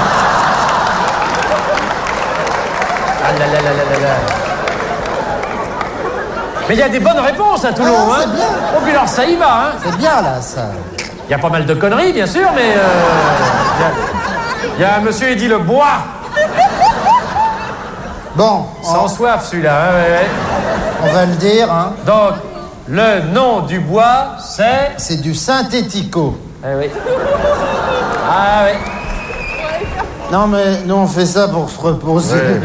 Ah là là là là là là. Mais il y a des bonnes réponses à Toulon, ah, hein. C'est bien. Oh, puis alors ça y va, hein. C'est bien, là, ça. Il y a pas mal de conneries, bien sûr, mais... Il euh, y, y a un monsieur, il dit le bois. Bon. Sans on... soif, celui-là, hein, ouais, ouais. On va le dire, hein. Donc, le nom du bois, c'est... C'est du synthético. Ah oui. Ah oui. Non, mais nous, on fait ça pour se reposer. Ouais.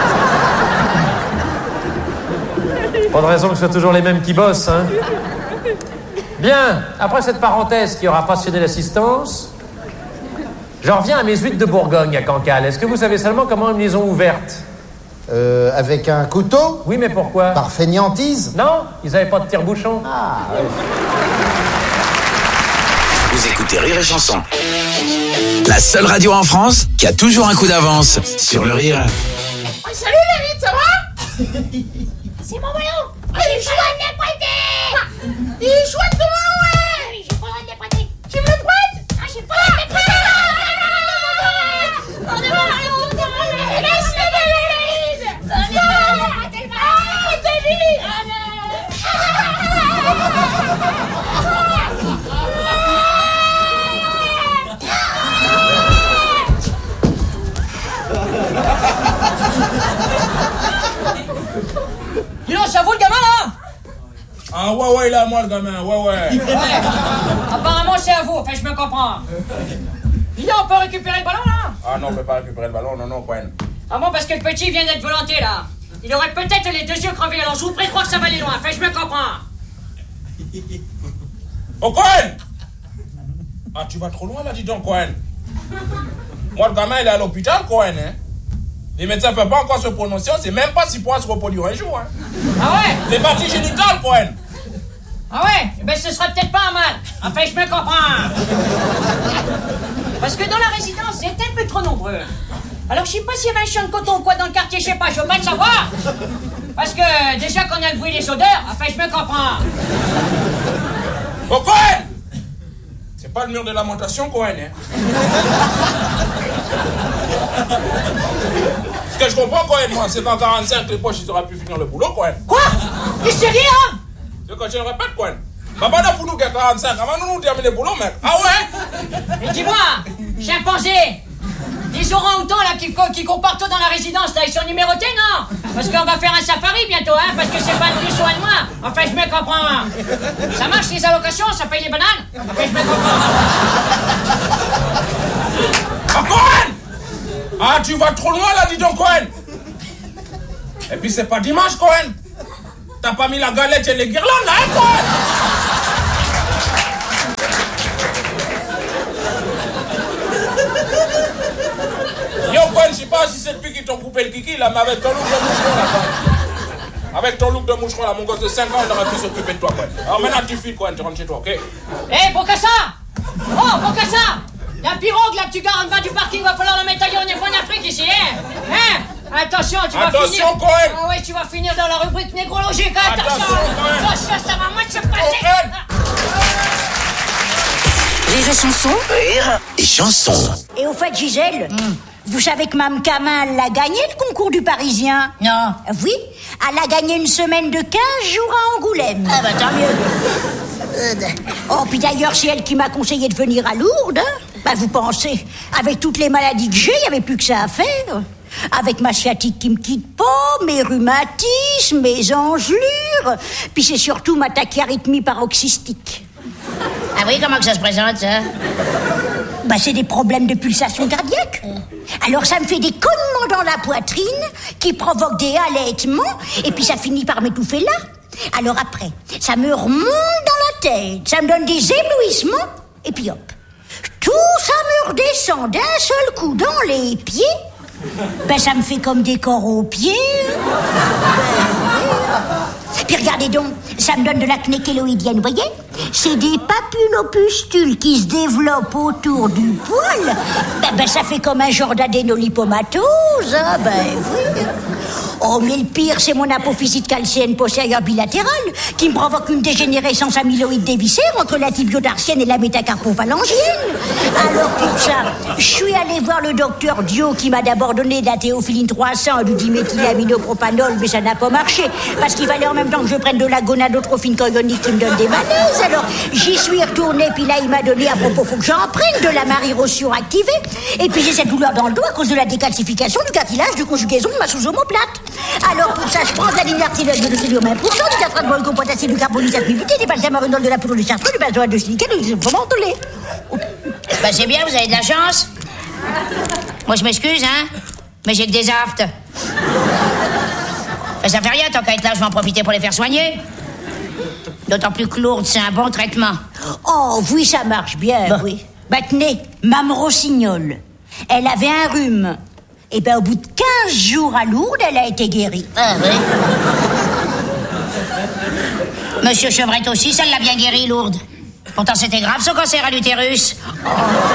Pas de raison que ce soit toujours les mêmes qui bossent, hein. Bien, après cette parenthèse qui aura passionné l'assistance, j'en reviens à mes huîtres de Bourgogne à Cancale. Est-ce que vous savez seulement comment ils les ont ouvertes? Euh, avec un couteau? Oui, mais pourquoi? Par fainéantise? Non, ils n'avaient pas de tire-bouchon. Ah, oui. Vous écoutez Rire et Chanson. La seule radio en France qui a toujours un coup d'avance sur le rire. Oh, salut David, ça va? C'est mon ballon. Oh, il est chouette de les prêter. Il est chouette de ballon, ouais. J'ai pas le droit de les prêter. Tu me le prêtes? Ah, j'ai pas le droit de les prêter. On est mal, on est mal. Laisse-le, David. Ah, David. Ah, non. Dis donc, c'est à vous le gamin là? Ah ouais ouais il est à moi le gamin, ouais ouais. Ouais. Apparemment c'est à vous, enfin je me comprends. Dis donc, on peut récupérer le ballon là? Ah non, on peut pas récupérer le ballon, non non Cohen. Ah bon, parce que le petit vient d'être volanté là. Il aurait peut-être les deux yeux crevés, alors je vous prie de croire que ça va aller loin, enfin je me comprends. Oh Cohen! Ah tu vas trop loin là, dis donc Cohen. Moi le gamin il est à l'hôpital Cohen hein. Les médecins ne peuvent pas encore se prononcer, on ne sait même pas s'il pourra se reproduire un jour. Hein. Ah ouais? Les parties génitales, Cohen. Ah ouais? Ben ce sera peut-être pas un mal. Enfin, je me comprends. Parce que dans la résidence, vous êtes un peu trop nombreux. Alors, je sais pas s'il y avait un champ de coton ou quoi dans le quartier, je sais pas, je veux pas le savoir. Parce que déjà qu'on a le bruit des odeurs, enfin, je me comprends. Oh, Cohen! C'est pas le mur de lamentation, Cohen, hein. Ce que je comprends, Cohen, moi, c'est qu'en quarante-cinq, les poches, ils auraient pu finir le boulot, Cohen. Quoi? Qu'est-ce que tu dis, hein? C'est quand je le répète, Cohen. Papa n'a foutu qu'à quarante-cinq, avant nous nous terminer le boulot, mec. Ah ouais? Mais dis-moi, chimpanzé, les orang-outans là qui, qui courent partout dans la résidence, là, ils sont numérotés, non? Parce qu'on va faire un safari bientôt, hein, parce que c'est pas de plus ou de moins. Enfin, je me comprends. Ça marche les allocations, ça paye les bananes? Enfin, je me comprends. Ah, Cohen! Ah, tu vas trop loin là, dis donc, Cohen! Et puis c'est pas dimanche, Cohen! T'as pas mis la galette et les guirlandes là, hein, Cohen? je sais pas si c'est depuis qu'ils t'ont coupé le kiki, là, mais avec ton look de moucheron, là, quoi. Avec ton look de moucheron, là, mon gosse de cinq ans, il aurait pu s'occuper de toi, quoi. Alors maintenant, tu files, quoi, tu rentres chez toi, ok? Hé, hey, Bokassa! Oh, Bokassa! La pirogue, là, que tu gares en bas du parking, va falloir la mettre ailleurs, on n'est pas en Afrique, ici, hein? Hein? Attention, tu vas Attention, finir... Attention, Cohen! Ah ouais, tu vas finir dans la rubrique négro-logique, hein? Attention! Attention, Attention, ça va mal se passer! Rire et chanson. Rire et chanson. Et au fait, Gisèle, mm. vous savez que Mme Camin, elle a gagné le concours du Parisien? Non. Oui, elle a gagné une semaine de quinze jours à Angoulême. Ah bah tant mieux. Oh, puis d'ailleurs, c'est elle qui m'a conseillé de venir à Lourdes. Hein. Bah, vous pensez, avec toutes les maladies que j'ai, il n'y avait plus que ça à faire. Avec ma sciatique qui me quitte pas, mes rhumatismes, mes engelures, puis c'est surtout ma tachyarrhythmie paroxystique. Ah oui, comment que ça se présente, ça? Bah, c'est des problèmes de pulsation cardiaque. Alors, ça me fait des cognements dans la poitrine qui provoquent des halètements, et puis ça finit par m'étouffer là. Alors après, ça me remonte dans la tête, ça me donne des éblouissements, et puis hop. Tout ça me redescend d'un seul coup dans les pieds. Ben, ça me fait comme des corps aux pieds. Puis regardez donc, ça me donne de l'acné kéloïdienne, vous voyez? C'est des papulopustules qui se développent autour du poil. Ben, ben ça fait comme un genre d'adénolipomatose, hein, ben oui. Oh, mais le pire, c'est mon apophysite calcéenne postérieure bilatérale qui me provoque une dégénérescence amyloïde des viscères entre la tibiodartienne et la métacarpophalangienne. Alors pour ça, je suis allé voir le docteur Dio qui m'a d'abord donné de la théophiline trois cents et du diméthylaminopropanol, mais ça n'a pas marché parce qu'il fallait en même temps que je prenne de la gonadotrophine chorionique qui me donne des malaises. Alors j'y suis retournée, puis là il m'a donné à propos, faut que j'en prenne de la Marie-Rose suractivée. Et puis j'ai cette douleur dans le dos à cause de la décalcification du cartilage de conjugaison de ma sous-omoplate. Alors pour ça, je prends de la ligne artilleuse de l'oxydium un pour cent, du castrate de compotassier, du carbonate activité, des balsamarinol, de la poudre de chartreux, du benzoate de silicate, du fomentolé. Bah c'est bien, vous avez de la chance. Moi je m'excuse, hein, mais j'ai que des aftes. Enfin, ça fait rien, tant qu'à être là, je vais en profiter pour les faire soigner. D'autant plus que Lourdes, c'est un bon traitement. Oh oui, ça marche bien, bah. oui. Bah tenez, Mme Rossignol, elle avait un rhume. Et ben au bout de quinze jours à Lourdes, elle a été guérie. Ah oui. Monsieur Chevrette aussi, ça l'a bien guéri, Lourdes. Pourtant c'était grave son cancer à l'utérus. Oh.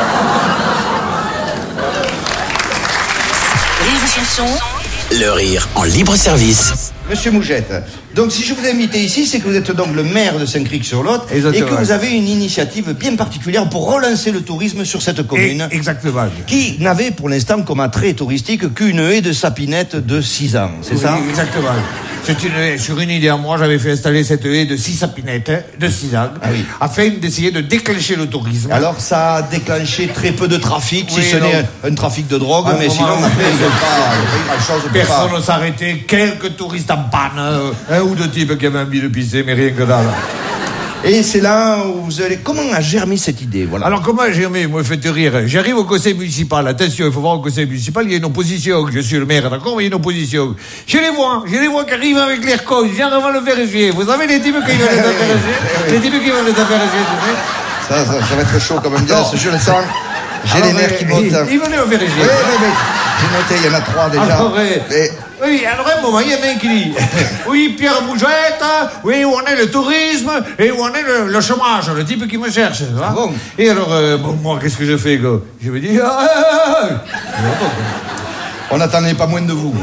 Rire et chanson. Le rire en libre service. Monsieur Mougette, donc si je vous ai invité ici, c'est que vous êtes donc le maire de Saint-Cricq-sur-Lot et que vous avez une initiative bien particulière pour relancer le tourisme sur cette commune. Et exactement. Qui n'avait pour l'instant comme attrait touristique qu'une haie de sapinette de six ans, c'est oui, ça? Exactement. C'est une, sur une idée à moi, j'avais fait installer cette haie de six sapinettes de six ans, ah oui. afin d'essayer de déclencher le tourisme. Alors ça a déclenché très peu de trafic, oui, si ce n'est un, un trafic de drogue, ah, mais sinon après, il n'y a pas grand-chose. Personne ne s'arrêtait, quelques touristes en panne, euh, un ou deux types qui avaient envie de pisser, mais rien que dalle. Et c'est là où vous allez... Comment a germé cette idée, voilà. Alors, comment a germé? Moi, faites rire. J'arrive au conseil municipal. Attention, il faut voir au conseil municipal, il y a une opposition. Je suis le maire, d'accord, mais il y a une opposition. Je les vois, je les vois qui arrivent avec l'air con. Viens avant le vérifier. Vous savez, les types qui veulent les affaires G? Les types qui veulent les affaires G, tu sais? Ça, ça, ça va être chaud quand même, bien, je le sens. J'ai les nerfs qui montent. Ils venaient au vérifier. Oui, oui, oui. J'ai noté, il y en a trois déjà. Alors, et... Oui, alors un moment, il y en a un qui dit oui, Pierre Mougette, oui, où en est le tourisme et où en est le, le chômage, le type qui me cherche. Ah bon. Et alors, euh, bon, moi, qu'est-ce que je fais, quoi? Je me dis ah, ah, ah. On n'attendait pas moins de vous.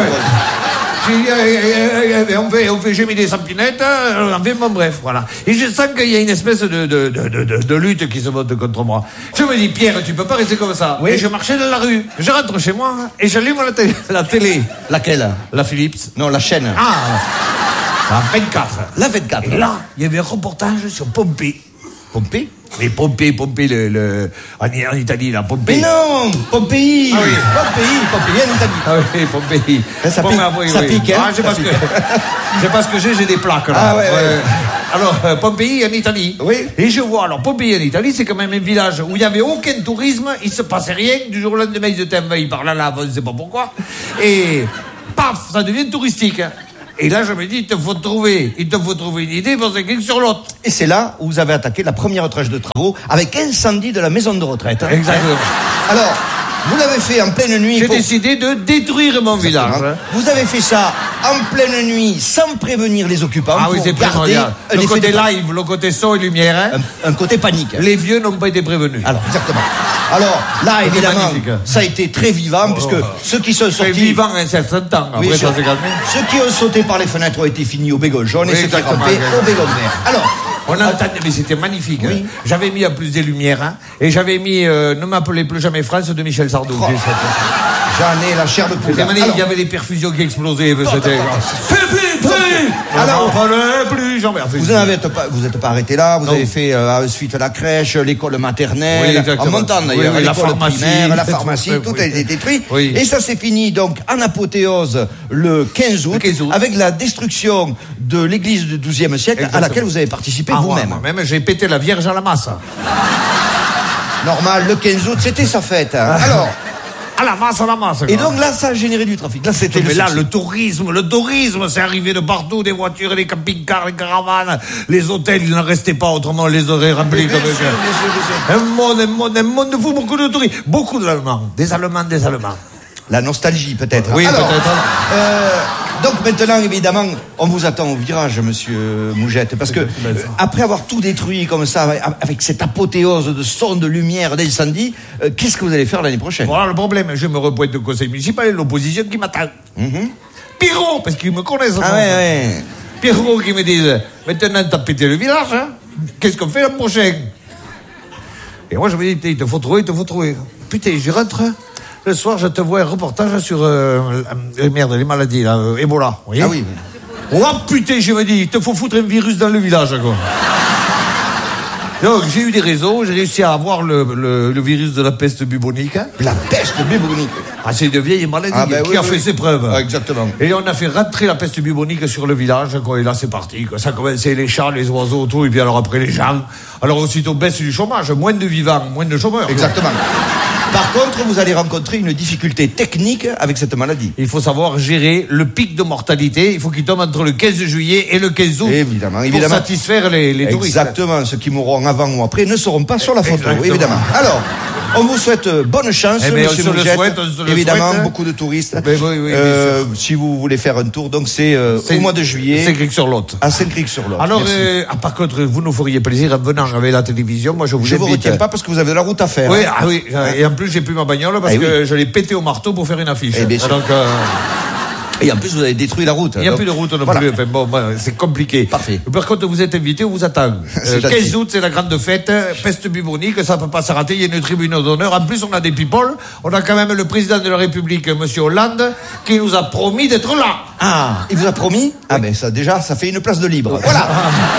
On fait, on fait gémir des sampinettes, enfin, bon, bref, voilà. Et je sens qu'il y a une espèce de, de, de, de, de lutte qui se monte contre moi. Je me dis, Pierre, tu peux pas rester comme ça. Oui. Et je marchais dans la rue. Je rentre chez moi et j'allume la télé. La télé. Laquelle? La Philips. Non, la chaîne. Ah, la vingt-quatre. La vingt-quatre. Et là, il y avait un reportage sur Pompée. Pompée? Mais Pompée, Pompée, le, le, en, en Italie, là, Pompée. Mais non, Pompéi. Ah oui. Pompéi, Pompéi en Italie. Ah oui, Pompéi. Ça bon, pique, ah, oui, ça oui. pique, hein. Ah, je sais pas ce que, je sais pas ce que j'ai, j'ai des plaques, là. Ah ouais, ouais. Euh, alors, euh, Pompéi en Italie. Oui. Et je vois, alors, Pompéi en Italie, c'est quand même un village où il n'y avait aucun tourisme, il se passait rien, du jour au lendemain, ils étaient envahis par la lave, on ne sait pas pourquoi. Et, paf, ça devient touristique. Et là, je me dis, il te faut trouver, il te faut trouver une idée pour Saint-Cricq-sur-Lot. Et c'est là où vous avez attaqué la première tranche de travaux avec incendie de la maison de retraite. Hein. Exactement. Alors, Vous l'avez fait en pleine nuit. J'ai pour... décidé de détruire mon village. Vous avez fait ça en pleine nuit, sans prévenir les occupants. Ah oui, c'est primordial. Le côté de... live, le côté son et lumière. Hein. Un, un côté panique. Les vieux n'ont pas été prévenus. Alors, exactement. Alors, là, évidemment, ça a été très vivant, oh. puisque ceux qui sont sortis... Très vivant un certain temps, après oui, ça s'est calmé. Ceux qui ont sauté par les fenêtres ont été finis au bégon jaune, oui, et ceux qui ont campé au bégon vert. Alors... On entendait, mais c'était magnifique. Oui. Hein. J'avais mis en plus des lumières, hein, et j'avais mis euh, Ne m'appelez plus jamais France de Michel Sardou. Oh. J'en ai la chair de poule. Il y avait des perfusions qui explosaient. C'était... Plus, plus, plus. Alors, plus, jamais. Vous n'êtes pas, vous n'êtes pas arrêté là. Vous non. avez fait euh, ensuite la crèche, l'école maternelle, oui, en montant d'ailleurs, oui, oui, l'école primaire, la pharmacie, tout, tout oui. a été détruit. Oui. Et ça s'est fini donc en apothéose le quinze août, le quinze août. Avec la destruction de l'église du douzième siècle, exactement. À laquelle vous avez participé ah, vous-même. Moi-même, j'ai pété la Vierge à la masse. Normal, le quinze août, c'était sa fête. Alors. À la masse, à la masse. Et donc là, ça a généré du trafic. Là, c'était Mais le là, souci. le tourisme, le tourisme, c'est arrivé de partout, des voitures, les camping-cars, les caravanes, les hôtels, il n'en restait pas, autrement on les aurait remplis comme ça. Un monde, un monde, un monde de fou, beaucoup de touristes, beaucoup d'Allemands, des Allemands, des Allemands. La nostalgie, peut-être. Oui, Alors, peut-être. Euh, donc maintenant, évidemment, on vous attend au virage, monsieur Mougette, parce que euh, après avoir tout détruit comme ça, avec cette apothéose de son, de lumière, d'incendie, euh, qu'est-ce que vous allez faire l'année prochaine? Voilà le problème, je me repointe au conseil municipal et l'opposition qui m'attend. Mm-hmm. Pierrot, parce qu'ils me connaissent. Ah ouais, ouais. Pierrot qui me disent, maintenant t'as pété le village, hein, qu'est-ce qu'on fait l'an prochain? Et moi je me dis, il te faut trouver, il te faut trouver. Putain, j'y rentre. Le soir, je te vois un reportage sur euh, euh, merde, les maladies, là, euh, Ebola. Vous voyez? Ah oui. Oh putain, je me dis, il te faut foutre un virus dans le village, quoi. Donc, j'ai eu des réseaux, j'ai réussi à avoir le, le, le virus de la peste bubonique. Hein. La peste bubonique? Ah, c'est une vieille maladie ah, ben, qui oui, a oui. fait ses preuves. Ah, exactement. Et on a fait rentrer la peste bubonique sur le village, quoi, et là, c'est parti, quoi. Ça a commencé les chats, les oiseaux, tout, et puis alors après les gens. Alors, aussitôt, baisse du chômage, moins de vivants, moins de chômeurs. Exactement. Par contre, vous allez rencontrer une difficulté technique avec cette maladie. Il faut savoir gérer le pic de mortalité. Il faut qu'il tombe entre le quinze juillet et le quinze août. Évidemment, pour évidemment. satisfaire les, les touristes. Exactement. Ceux qui mourront avant ou après ne seront pas sur la photo. Exactement. Évidemment. Alors, on vous souhaite bonne chance, eh ben, monsieur Mougette. Souhaite, on se le évidemment, souhaite. beaucoup de touristes. Ben, oui, oui, euh, si vous voulez faire un tour, donc c'est, euh, au mois de juillet. Saint-Cric-sur-Lot. À Saint-Cric-sur-Lot. Alors, euh, ah, par contre, vous nous feriez plaisir en venant avec la télévision. Moi, je vous Je invite. vous retiens pas parce que vous avez de la route à faire. Oui, hein. ah oui. Et en plus, j'ai plus ma bagnole parce eh que oui. je l'ai pété au marteau pour faire une affiche. Et bien sûr. Donc, euh... Et en plus, vous avez détruit la route. Il n'y a donc... plus de route non voilà. plus. Enfin, bon, bon, c'est compliqué. Parfait. Par contre, vous êtes invité, on vous attend. Euh, quinze août, c'est la grande fête. Peste bubonique, ça ne peut pas se rater. Il y a une tribune d'honneur. En plus, on a des people. On a quand même le président de la République, monsieur Hollande, qui nous a promis d'être là. Ah, il vous a promis? Ah, ben ça, déjà, ça fait une place de libre. Voilà.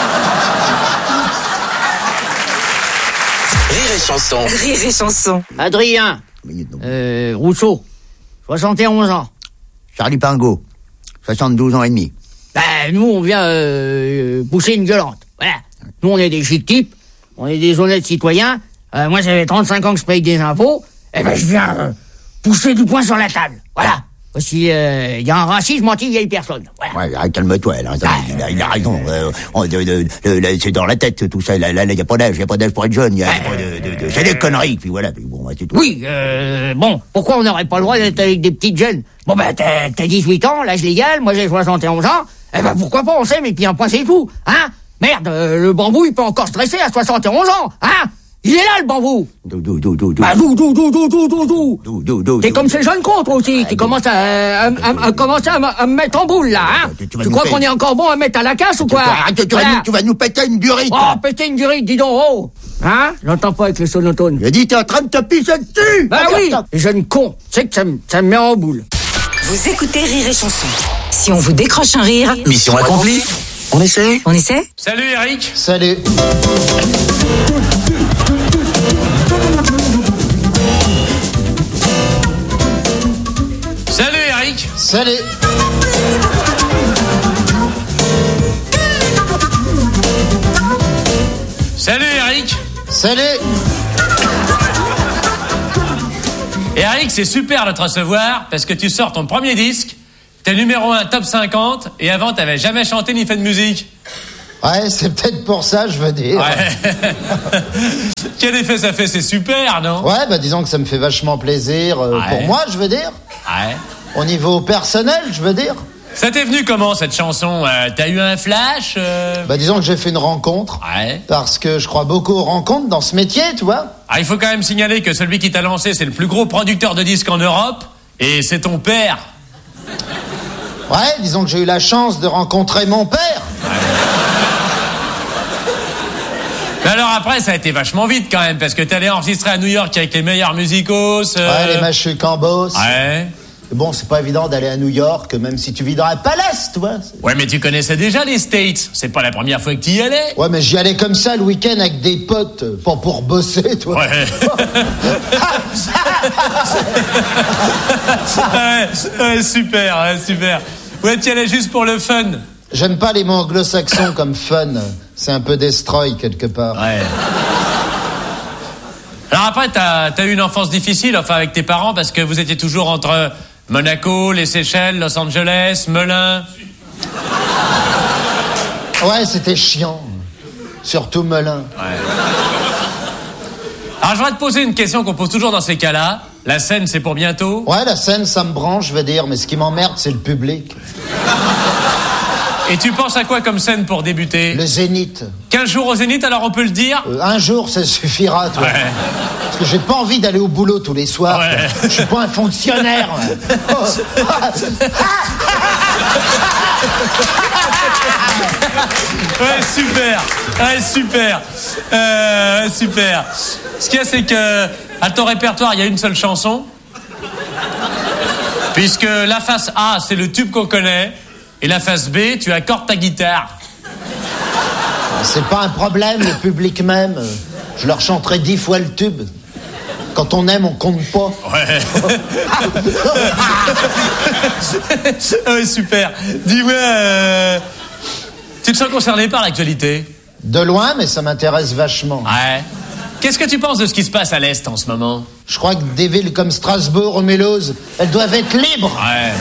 Rire et chanson. Rire et chanson. Adrien. Euh, Rousseau. soixante et onze ans. Charlie Pingot, soixante-douze ans et demi. Ben, nous, on vient euh, pousser une gueulante. Voilà. Nous, on est des chic types, on est des honnêtes citoyens. Euh, moi, ça fait trente-cinq ans que je paye des impôts. Et ben, je viens euh, pousser du poing sur la table. Voilà. Aussi, il euh, y a un racisme anti-vieille personne. Voilà. Ouais, calme-toi, là. Ah, il, a, il a raison. Euh, on, de, de, de, de, c'est dans la tête, tout ça. Là, il n'y a pas d'âge, il n'y a pas d'âge pour être jeune. Y a, euh, pas de, de, de, c'est des conneries, puis voilà. Puis bon, c'est tout. Oui, euh, bon, pourquoi on n'aurait pas le droit d'être avec des petites jeunes? Bon, ben, t'as, t'as dix-huit ans, l'âge légal, moi j'ai soixante et onze ans. Eh ben, pourquoi pas, on s'aime, et puis un point, c'est tout. Hein? Merde, euh, le bambou, il peut encore stresser à soixante et onze ans. Hein? Il est là, le bambou. Dou, dou, dou, dou, dou. Bah, dou, dou, dou, dou, dou, dou, dou. Dou, dou, dou, T'es dou. comme ces jeunes cons, toi aussi, qui commencent à, à, à, à, commencer à, à me mettre en boule, là, hein. Tu, tu, tu crois qu'on est encore bon à mettre à la casse ou quoi? Tu, tu, tu, voilà. vas nous, tu vas nous péter une durite. Oh, péter une durite, dis donc, oh. Hein? J'entends pas avec le sonotone. J'ai dit, t'es en train de te pisser dessus. Bah oui, les jeunes cons. Tu sais que ça me, ça me met en boule. Vous écoutez Rire et Chanson. Si on vous décroche un rire... Mission accomplie. On essaie? On essaie? Salut Eric. Salut. Salut Eric. Salut. Salut Eric. Salut. Eric, c'est super de te recevoir parce que tu sors ton premier disque, t'es numéro un top cinquante et avant t'avais jamais chanté ni fait de musique. Ouais, c'est peut-être pour ça, je veux dire. Ouais. Quel effet ça fait? C'est super, non? Ouais, bah disons que ça me fait vachement plaisir. euh, Ouais. Pour moi, je veux dire. Ouais. Au niveau personnel, je veux dire. Ça t'est venu comment, cette chanson? euh, T'as eu un flash euh... Bah disons que j'ai fait une rencontre. Ouais. Parce que je crois beaucoup aux rencontres dans ce métier, tu vois. Ah, il faut quand même signaler que celui qui t'a lancé, c'est le plus gros producteur de disques en Europe, et c'est ton père. Ouais, disons que j'ai eu la chance de rencontrer mon père. Mais alors après, ça a été vachement vite quand même, parce que t'es allé enregistrer à New York avec les meilleurs musicos. Euh... Ouais, les Machu Cambos. Ouais. Bon, c'est pas évident d'aller à New York, même si tu vis dans un palace, tu vois. Ouais, mais tu connaissais déjà les States. C'est pas la première fois que tu y allais. Ouais, mais j'y allais comme ça le week-end avec des potes, pas pour bosser, toi. Ouais. ouais, ouais, super, ouais, super. Ouais, tu y allais juste pour le fun. J'aime pas les mots anglo-saxons comme fun. C'est un peu destroy quelque part. Ouais. Alors après, t'as, t'as eu une enfance difficile, enfin, avec tes parents, parce que vous étiez toujours entre Monaco, les Seychelles, Los Angeles, Melun. Ouais, c'était chiant. Surtout Melun. Ouais. Alors, je voudrais te poser une question qu'on pose toujours dans ces cas-là. La scène, c'est pour bientôt? Ouais, la scène, ça me branche, je veux dire, mais ce qui m'emmerde, c'est le public. Et tu penses à quoi comme scène pour débuter? Le Zénith. quinze jours au Zénith, alors on peut le dire? Euh, un jour, ça suffira, toi. Ouais. Parce que j'ai pas envie d'aller au boulot tous les soirs. Ouais. Je suis pas un fonctionnaire. Ouais, super. Ouais, super. Euh, super. Ce qu'il y a, c'est que à ton répertoire, il y a une seule chanson. Puisque la face A, c'est le tube qu'on connaît. Et la face B, tu accordes ta guitare. C'est pas un problème, le public même. Je leur chanterai dix fois le tube. Quand on aime, on compte pas. Ouais. Ouais, super. Dis-moi, euh, tu te sens concerné par l'actualité? De loin, mais ça m'intéresse vachement. Ouais. Qu'est-ce que tu penses de ce qui se passe à l'Est en ce moment? Je crois que des villes comme Strasbourg ou Mulhouse, elles doivent être libres. Ouais.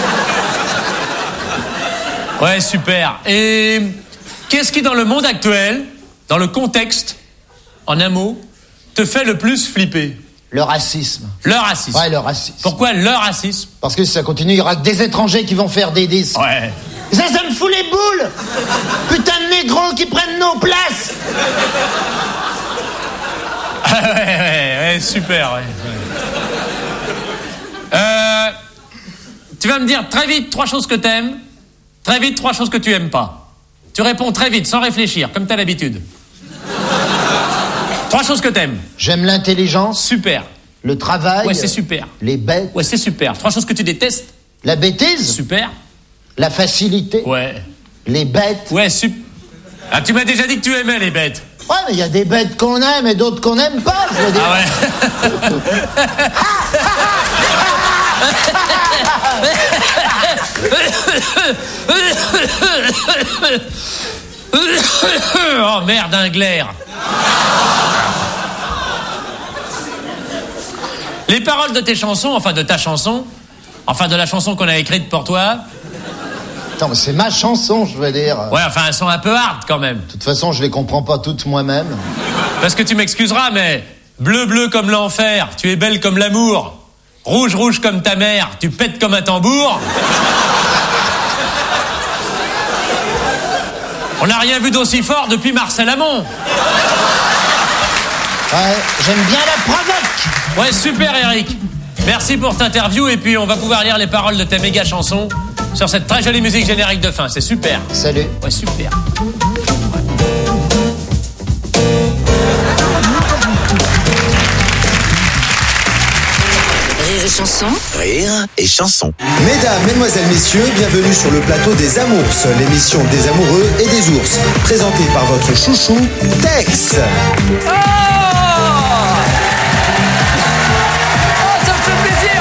Ouais, super. Et qu'est-ce qui, dans le monde actuel, dans le contexte, en un mot, te fait le plus flipper? Le racisme. Le racisme. Ouais, le racisme. Pourquoi le racisme? Parce que si ça continue, il y aura que des étrangers qui vont faire des disques. Ouais. Ça, ça me fout les boules. Putain de négros qui prennent nos places. ouais, ouais, ouais, super, ouais. Euh, tu vas me dire très vite trois choses que t'aimes, très vite trois choses que tu aimes pas. Tu réponds très vite, sans réfléchir, comme t'as l'habitude. Trois choses que t'aimes. J'aime l'intelligence. Super. Le travail. Ouais, c'est super. Les bêtes. Ouais, c'est super. Trois choses que tu détestes. La bêtise. Super. La facilité. Ouais. Les bêtes. Ouais, super. Ah, tu m'as déjà dit que tu aimais les bêtes. Ouais, mais il y a des bêtes qu'on aime et d'autres qu'on n'aime pas, je veux dire. Ah ouais. Oh merde, un glaire. Les paroles de tes chansons, enfin de ta chanson, enfin de la chanson qu'on a écrite pour toi. Attends, mais c'est ma chanson, je veux dire. Ouais, enfin elles sont un peu hard quand même. De toute façon, je les comprends pas toutes moi-même. Parce que tu m'excuseras, mais bleu bleu comme l'enfer, tu es belle comme l'amour. Rouge rouge comme ta mère, tu pètes comme un tambour. On n'a rien vu d'aussi fort depuis Marcel Amont. Ouais, j'aime bien la provoque. Ouais, super Eric. Merci pour cette interview et puis on va pouvoir lire les paroles de ta méga chanson sur cette très jolie musique générique de fin. C'est super. Salut. Ouais, super. Rire et chanson. Rire et chanson. Mesdames, Mesdemoiselles, Messieurs, bienvenue sur le plateau des Amours, l'émission des amoureux et des ours, présentée par votre chouchou, Tex. Oh, ça me fait plaisir.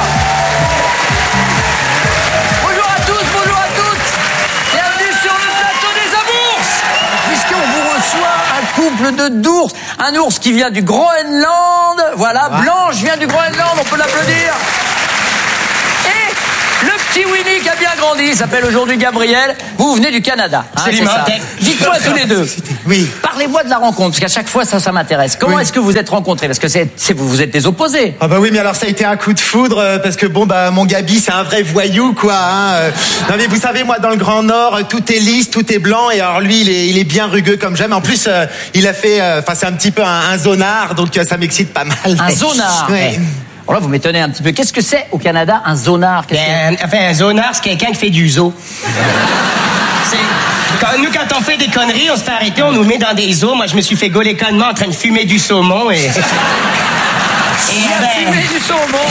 Bonjour à tous, bonjour à toutes. Bienvenue sur le plateau des Amours. Puisqu'on vous reçoit un couple de d'ours. Un ours qui vient du Groenland. Voilà, ouais. Blanche vient du Groenland, on peut l'applaudir. Et le petit Winnie qui a bien grandi, il s'appelle aujourd'hui Gabriel. Vous venez du Canada. Hein, Absolument. c'est ça. Dites-moi tous les deux. Oui. Parlez-moi de la rencontre, parce qu'à chaque fois, ça, ça m'intéresse. Comment Oui. est-ce que vous êtes rencontrés? Parce que c'est, c'est, vous, vous êtes des opposés. Ah bah oui, mais alors ça a été un coup de foudre euh, parce que bon bah mon Gabi c'est un vrai voyou quoi. Hein, euh. Non mais vous savez moi dans le Grand Nord euh, tout est lisse, tout est blanc et alors lui il est, il est bien rugueux comme j'aime. En plus euh, il a fait, enfin euh, c'est un petit peu un, un zonard donc euh, ça m'excite pas mal. Un zonard. Ouais. Bon là, vous m'étonnez un petit peu. Qu'est-ce que c'est au Canada, un zonard? Qu'est-ce Ben, que... enfin, un zonard, c'est quelqu'un qui fait du zoo. C'est... Quand, nous, quand on fait des conneries, on se fait arrêter, on nous met dans des zoos. Moi, je me suis fait gauler connement en train de fumer du saumon et... Et il a ben... fumé du saumon.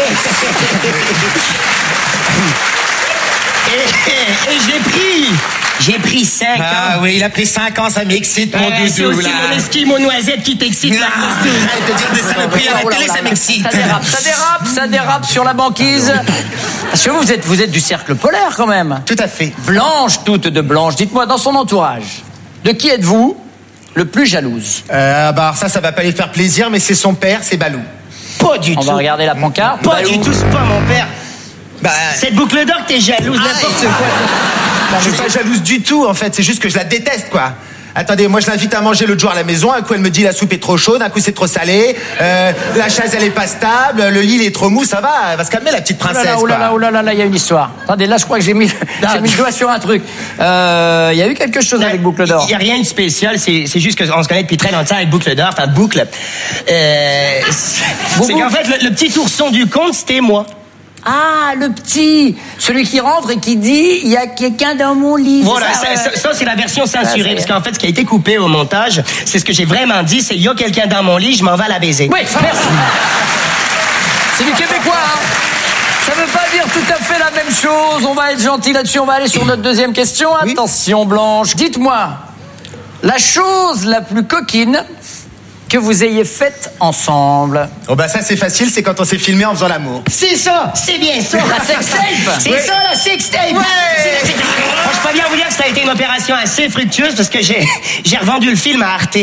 et, et, et j'ai pris... J'ai pris cinq ans. Ah oui, il a pris cinq ans, ça m'excite, mon Euh, doudou, c'est aussi là. mon esquimau noisette qui t'excite, là. Arrête de dire des saloperies à la télé, ça m'excite. Ça dérape, ça dérape, ça dérape sur la banquise. Parce que vous êtes, vous êtes du cercle polaire, quand même. Tout à fait. Blanche, toute de blanche. Dites-moi, dans son entourage, de qui êtes-vous le plus jalouse? Euh, bah, alors ça, ça va pas lui faire plaisir, mais c'est son père, c'est Balou. Pas du On tout. va regarder la pancarte. Pas Balou. du tout, c'est pas mon père. Bah, cette boucle d'or, t'es jalouse, n'importe quoi. Je suis pas jalouse du tout, en fait. C'est juste que je la déteste, quoi. Attendez, moi je l'invite à manger l'autre jour à la maison. Un coup elle me dit la soupe est trop chaude, un coup c'est trop salé, euh, la chaise elle est pas stable, le lit il est trop mou, ça va, elle va se calmer la petite princesse. Oh là là, oh là là, là, il y a une histoire. Attendez, là je crois que j'ai mis, j'ai mis le doigt sur un truc. Euh, Il y a eu quelque chose avec Boucle d'Or. Il y a rien de spécial, c'est, c'est juste qu'on se connaît depuis très longtemps avec Boucle d'Or, enfin Boucle. Euh, c'est, c'est qu'en fait le, le petit ourson du conte c'était moi. Ah, le petit, celui qui rentre et qui dit il y a quelqu'un dans mon lit. Voilà, ça, ça, ouais. ça, ça, c'est la version censurée, Ah, parce qu'en fait ce qui a été coupé au montage, c'est ce que j'ai vraiment dit, c'est il y a quelqu'un dans mon lit, je m'en vais la baiser. Oui, merci. C'est du québécois, hein. Ça veut pas dire tout à fait la même chose. On va être gentil là-dessus. On va aller sur notre deuxième question. Oui. Attention, Blanche. Dites-moi, la chose la plus coquine que vous ayez faite ensemble. Oh bah ça c'est facile, c'est quand on s'est filmé en faisant l'amour. C'est ça, c'est bien ça. La sextape. C'est Oui. ça la sextape. Ouais. C'est, c'est... Moi, je peux bien vous dire que ça a été une opération assez fructueuse parce que j'ai, j'ai revendu le film à Arte.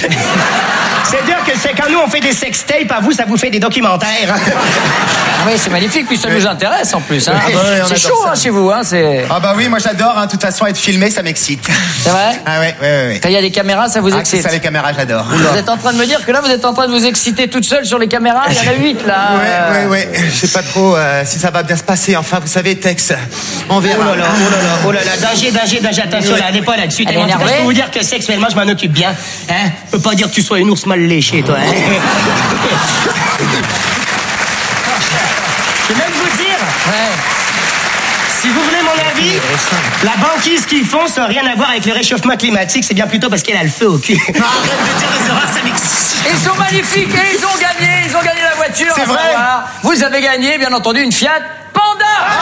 C'est dire que c'est quand nous on fait des sextapes, à vous ça vous fait des documentaires. Oui, c'est magnifique, puis ça nous intéresse en plus. Hein. Ah bah ouais, on c'est adore chaud ça. hein, chez vous. Hein, c'est... Ah bah oui, moi j'adore, hein. De toute façon être filmé ça m'excite. C'est vrai? Ah ouais, ouais, ouais. ouais. Quand il y a des caméras, ça vous Ah, excite? c'est ça les caméras, j'adore. Vous êtes en train de me dire que là, vous êtes en train de vous exciter toute seule sur les caméras. Il y en a huit, là. Ouais, ouais, ouais. Je sais pas trop euh, si ça va bien se passer. Enfin, vous savez, Tex, on verra. Oh là là, oh là là, oh là là. Danger, danger, danger. Attention, Oui. là, allez pas là-dessus. Elle est Tellement, en tout cas, énervée. je peux vous dire que sexuellement, je m'en occupe bien. Hein? Je peux pas dire que tu sois une ours mal léchée, toi. Hein? Je vais même vous dire. Ouais. Si vous voulez mon avis, la banquise qu'ils font, ça n'a rien à voir avec le réchauffement climatique. C'est bien plutôt parce qu'elle a le feu au cul. Arrête de dire les horreurs, ça m'excite. Ils sont magnifiques et ils ont gagné. Ils ont gagné la voiture. C'est à vrai. savoir, vous avez gagné, bien entendu, une Fiat Panda.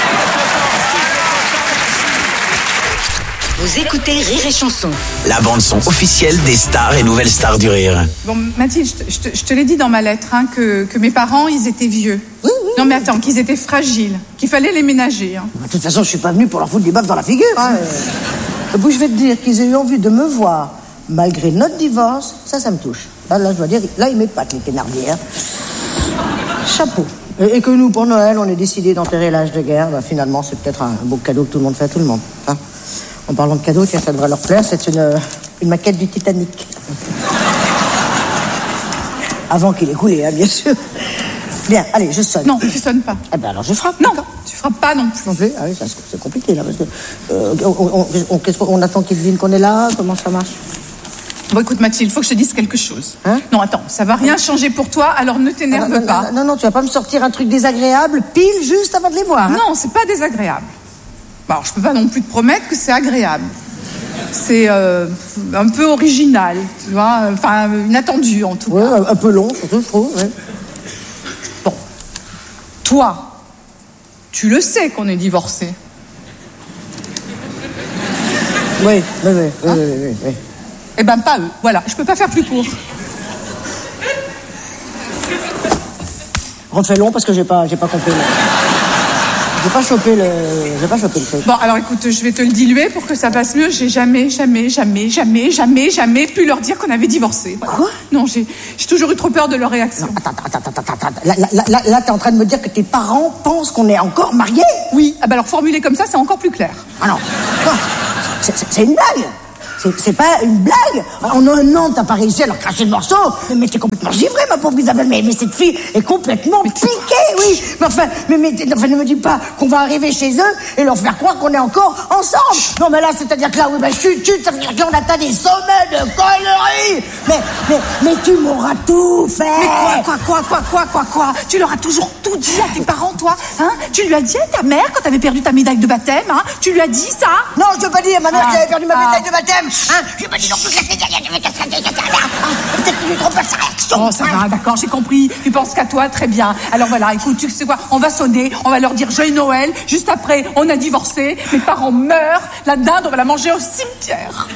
Vous écoutez Rire et Chanson. La bande-son officielle des stars et nouvelles stars du rire. Bon, Mathilde, je te, je te- je te l'ai dit dans ma lettre, hein, que, que mes parents, ils étaient vieux. Oui, oui. Non, mais attends, qu'ils étaient fragiles, qu'il fallait les ménager. Hein. De toute façon, je suis pas venu pour leur foutre des baffes dans la figure. Hein. Et puis, je vais te dire qu'ils aient eu envie de me voir, malgré notre divorce, ça, ça me touche. Là, là je dois dire, là, ils m'épatent, les Thénardier. Chapeau. Et, et que nous, pour Noël, on ait décidé d'enterrer l'âge de guerre, bah, finalement, c'est peut-être un beau cadeau que tout le monde fait à tout le monde. Hein. En parlant de cadeaux, tiens, ça devrait leur plaire, c'est une, une maquette du Titanic. Avant qu'il ait coulé, hein, bien sûr. Bien, allez, je sonne. Non, tu sonnes pas. Eh ben alors je frappe. Non, tu frappes pas non plus. Non plus. Ah oui, ça, c'est c'est compliqué là, parce que euh, on, on, on, qu'est-ce qu'on- on attend qu'ils devinent qu'on est là. Comment ça marche? Bon, écoute, Mathilde, il faut que je te dise quelque chose. Hein? Non, attends, ça va rien changer pour toi, alors ne t'énerve non, non, pas. Non, non, tu vas pas me sortir un truc désagréable pile juste avant de les voir. Hein? Non, c'est pas désagréable. Bon, alors, je peux pas non plus te promettre que c'est agréable. C'est euh, un peu original, tu vois, enfin, inattendu en tout ouais, cas. Un peu long, surtout, je trouve. Ouais. Bon. Toi, tu le sais qu'on est divorcés. Oui, oui, oui, oui, Hein? oui, oui, oui. Eh ben, pas eux. Voilà, je peux pas faire plus court. Refais long parce que j'ai pas, j'ai pas compris. J'ai pas chopé le... J'ai pas chopé le truc. Bon, alors écoute, je vais te le diluer pour que ça passe mieux. J'ai jamais, jamais, jamais, jamais, jamais, jamais pu leur dire qu'on avait divorcé. Voilà. Quoi? Non, j'ai j'ai toujours eu trop peur de leur réaction. Non, attends, attends, attends, attends, attends. Là, là, là, là t'es en train de me dire que tes parents pensent qu'on est encore mariés? Oui. Ah bah alors formulé comme ça, c'est encore plus clair. Ah non. C'est, c'est, c'est une blague. C'est, c'est pas une blague. En un an, t'as pas réussi à leur cracher le morceau. Mais t'es complètement givrée, ma pauvre Isabelle. Mais, mais cette fille est complètement piquée, oui. Mais enfin, mais, mais enfin, ne me dis pas qu'on va arriver chez eux et leur faire croire qu'on est encore ensemble. Non, mais là, c'est-à-dire que là, oui, bah, chut, chut, ça veut dire qu'on atteint des sommets de conneries. Mais, mais, mais tu m'auras tout fait. Mais quoi, quoi, quoi, quoi, quoi, quoi, quoi? Tu leur as toujours tout dit à tes parents, toi, hein? Tu lui as dit à ta mère quand t'avais perdu ta médaille de baptême, hein? Tu lui as dit ça? Non, je ne veux pas dire à ma mère Ah. que j'avais perdu ma Ah. médaille de baptême. Hein, je vais pas dire non plus que peut-être qu'il lui trompe sa réaction. Oh, ça va, d'accord, j'ai compris. Tu penses qu'à toi, très bien. Alors voilà, écoute, tu sais quoi? On va sonner, on va leur dire Joyeux Noël. Juste après, on a divorcé. Mes parents meurent. La dinde, on va la manger au cimetière.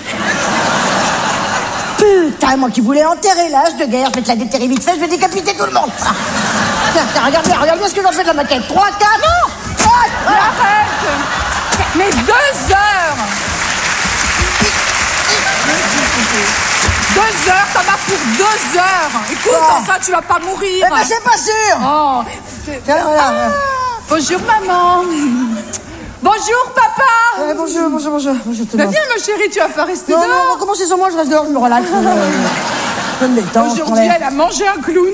Putain, moi qui voulais enterrer l'âge de guerre, je vais te la déterrer vite fait, je vais décapiter tout le monde. Ah. Tiens, tiens, regarde bien, regarde bien ce que j'en fais de la maquette. trois, quatre, non Mais arrête. Mais deux heures. Deux heures, ça va pour deux heures. Écoute, Ah. enfin, tu vas pas mourir. Eh ben, c'est pas sûr. Oh. Tiens, voilà. Ah. Bonjour, maman. Bonjour, papa. Eh, bonjour, bonjour, bonjour. bonjour tout le Bah, monde. viens, ma chérie, tu vas pas rester Non, non, dehors. non, commencez sur moi, je reste dehors, je me relaxe. Je me- je me détends, je prends Aujourd'hui, l'air. elle a mangé un clown.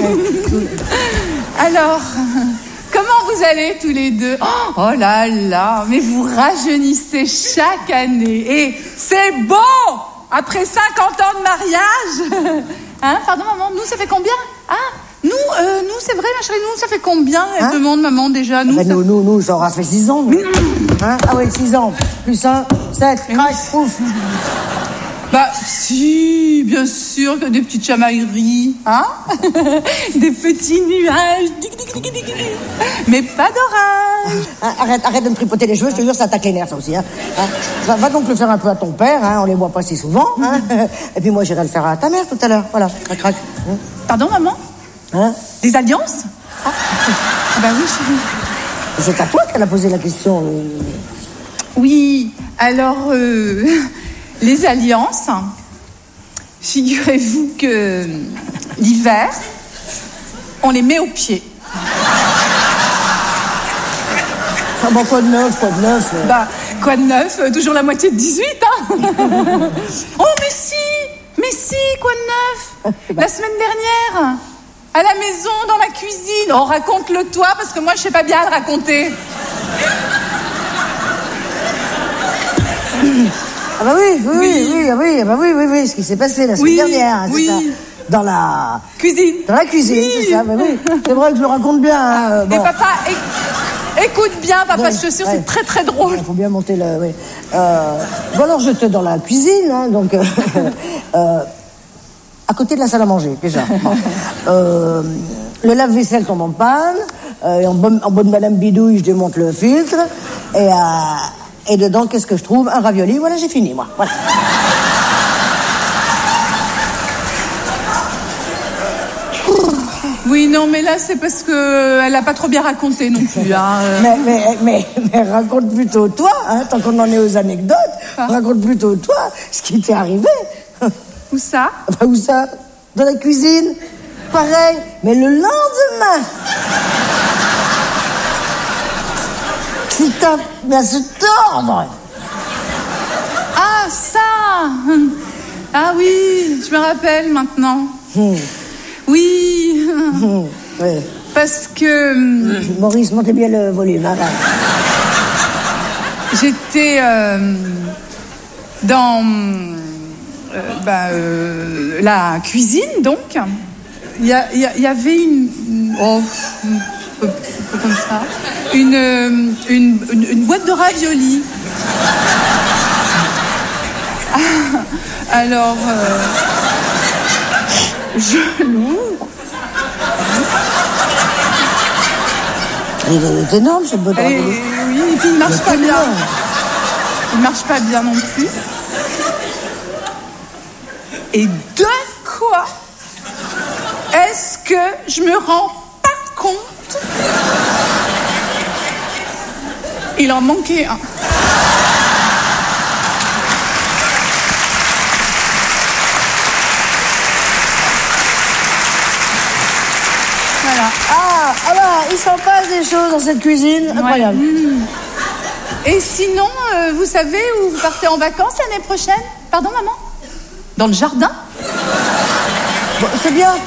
Alors, comment vous allez tous les deux? Oh, oh là là, mais vous rajeunissez chaque année. Et c'est beau après cinquante ans de mariage. Hein, pardon, maman, nous, ça fait combien? Ah, nous, euh, nous, c'est vrai, ma chérie, nous, ça fait combien? Elle Hein demande, maman, déjà. Nous, Ben, ça... nous, nous, nous, ça aura fait six ans. nous. Hein ah oui, six ans. Plus un, sept, crac, ouf. Bah, si, bien sûr que des petites chamailleries, hein? Des petits nuages, mais pas d'orage. Hein, arrête, arrête de me tripoter les cheveux, je te jure, ça attaque les nerfs, ça aussi. Hein. Hein, va, va donc le faire un peu à ton père, hein, on les voit pas si souvent. Hein. Et puis moi, j'irai le faire à ta mère tout à l'heure. Voilà, crac, crac. Hein. Pardon, maman? Hein? Des alliances? Ah, ah bah oui, chérie. C'est à toi qu'elle a posé la question. euh. Oui, alors, euh, les alliances, figurez-vous que l'hiver, on les met au pied. Ah bon, quoi de neuf, quoi de neuf euh. Bah, quoi de neuf? euh, Toujours la moitié de dix-huit, hein? Oh, mais si! Mais si, quoi de neuf? La semaine dernière, à la maison, dans la cuisine. Oh, raconte-le toi, parce que moi, je sais pas bien le raconter. Ah bah oui, oui, oui, oui, ah oui, ah bah oui, oui, oui, ce qui s'est passé la semaine Oui, dernière, hein, c'est oui. ça. Dans la... Cuisine. Dans la cuisine, Oui. c'est ça, bah oui. C'est vrai que je le raconte bien. Hein, Et bon. papa, éc- écoute bien, papa, Ouais, je te sûr, ouais. c'est très très drôle. Il faut bien monter le... Oui. Euh, bon alors, j'étais dans la cuisine, hein, donc... euh, euh, à côté de la salle à manger, déjà. Euh, le lave-vaisselle tombe en panne, euh, et en, bonne, en bonne madame bidouille, je démonte le filtre, et, euh, et dedans, qu'est-ce que je trouve? Un ravioli, voilà, j'ai fini, moi. Voilà. Oui, non, mais là, c'est parce que elle a pas trop bien raconté non plus. Hein. euh. Mais, mais, mais, mais raconte plutôt toi, hein, tant qu'on en est aux anecdotes, raconte plutôt toi ce qui t'est arrivé. Où ça? Bah, où ça? Dans la cuisine. Pareil, mais le lendemain. Putain, mais à se tordre. Ah, ça! Ah oui, je me rappelle maintenant. Hmm. Oui. Hmm, ouais. Parce que hum, Maurice, montez bien le volume. Hein, là. j'étais euh, dans euh, bah, euh, la cuisine, donc. Il y, a- il y a- il y avait une... une- Oh, un peu, un peu comme ça. Une, euh, une, une, une boîte de raviolis. Ah, alors, euh, je l'ouvre. Il est énorme, cette boîte de Et, ravioli. oui, et puis il marche pas bien. Il marche pas bien non plus. Et de quoi est-ce que je me rends pas compte Il en manquait un. Voilà. Ah, ah bah, il s'en passe des choses dans cette cuisine. Incroyable. Ouais. Mmh. Et sinon, euh, vous savez où vous partez en vacances l'année prochaine? Pardon, maman? Dans le jardin? Bon, c'est bien.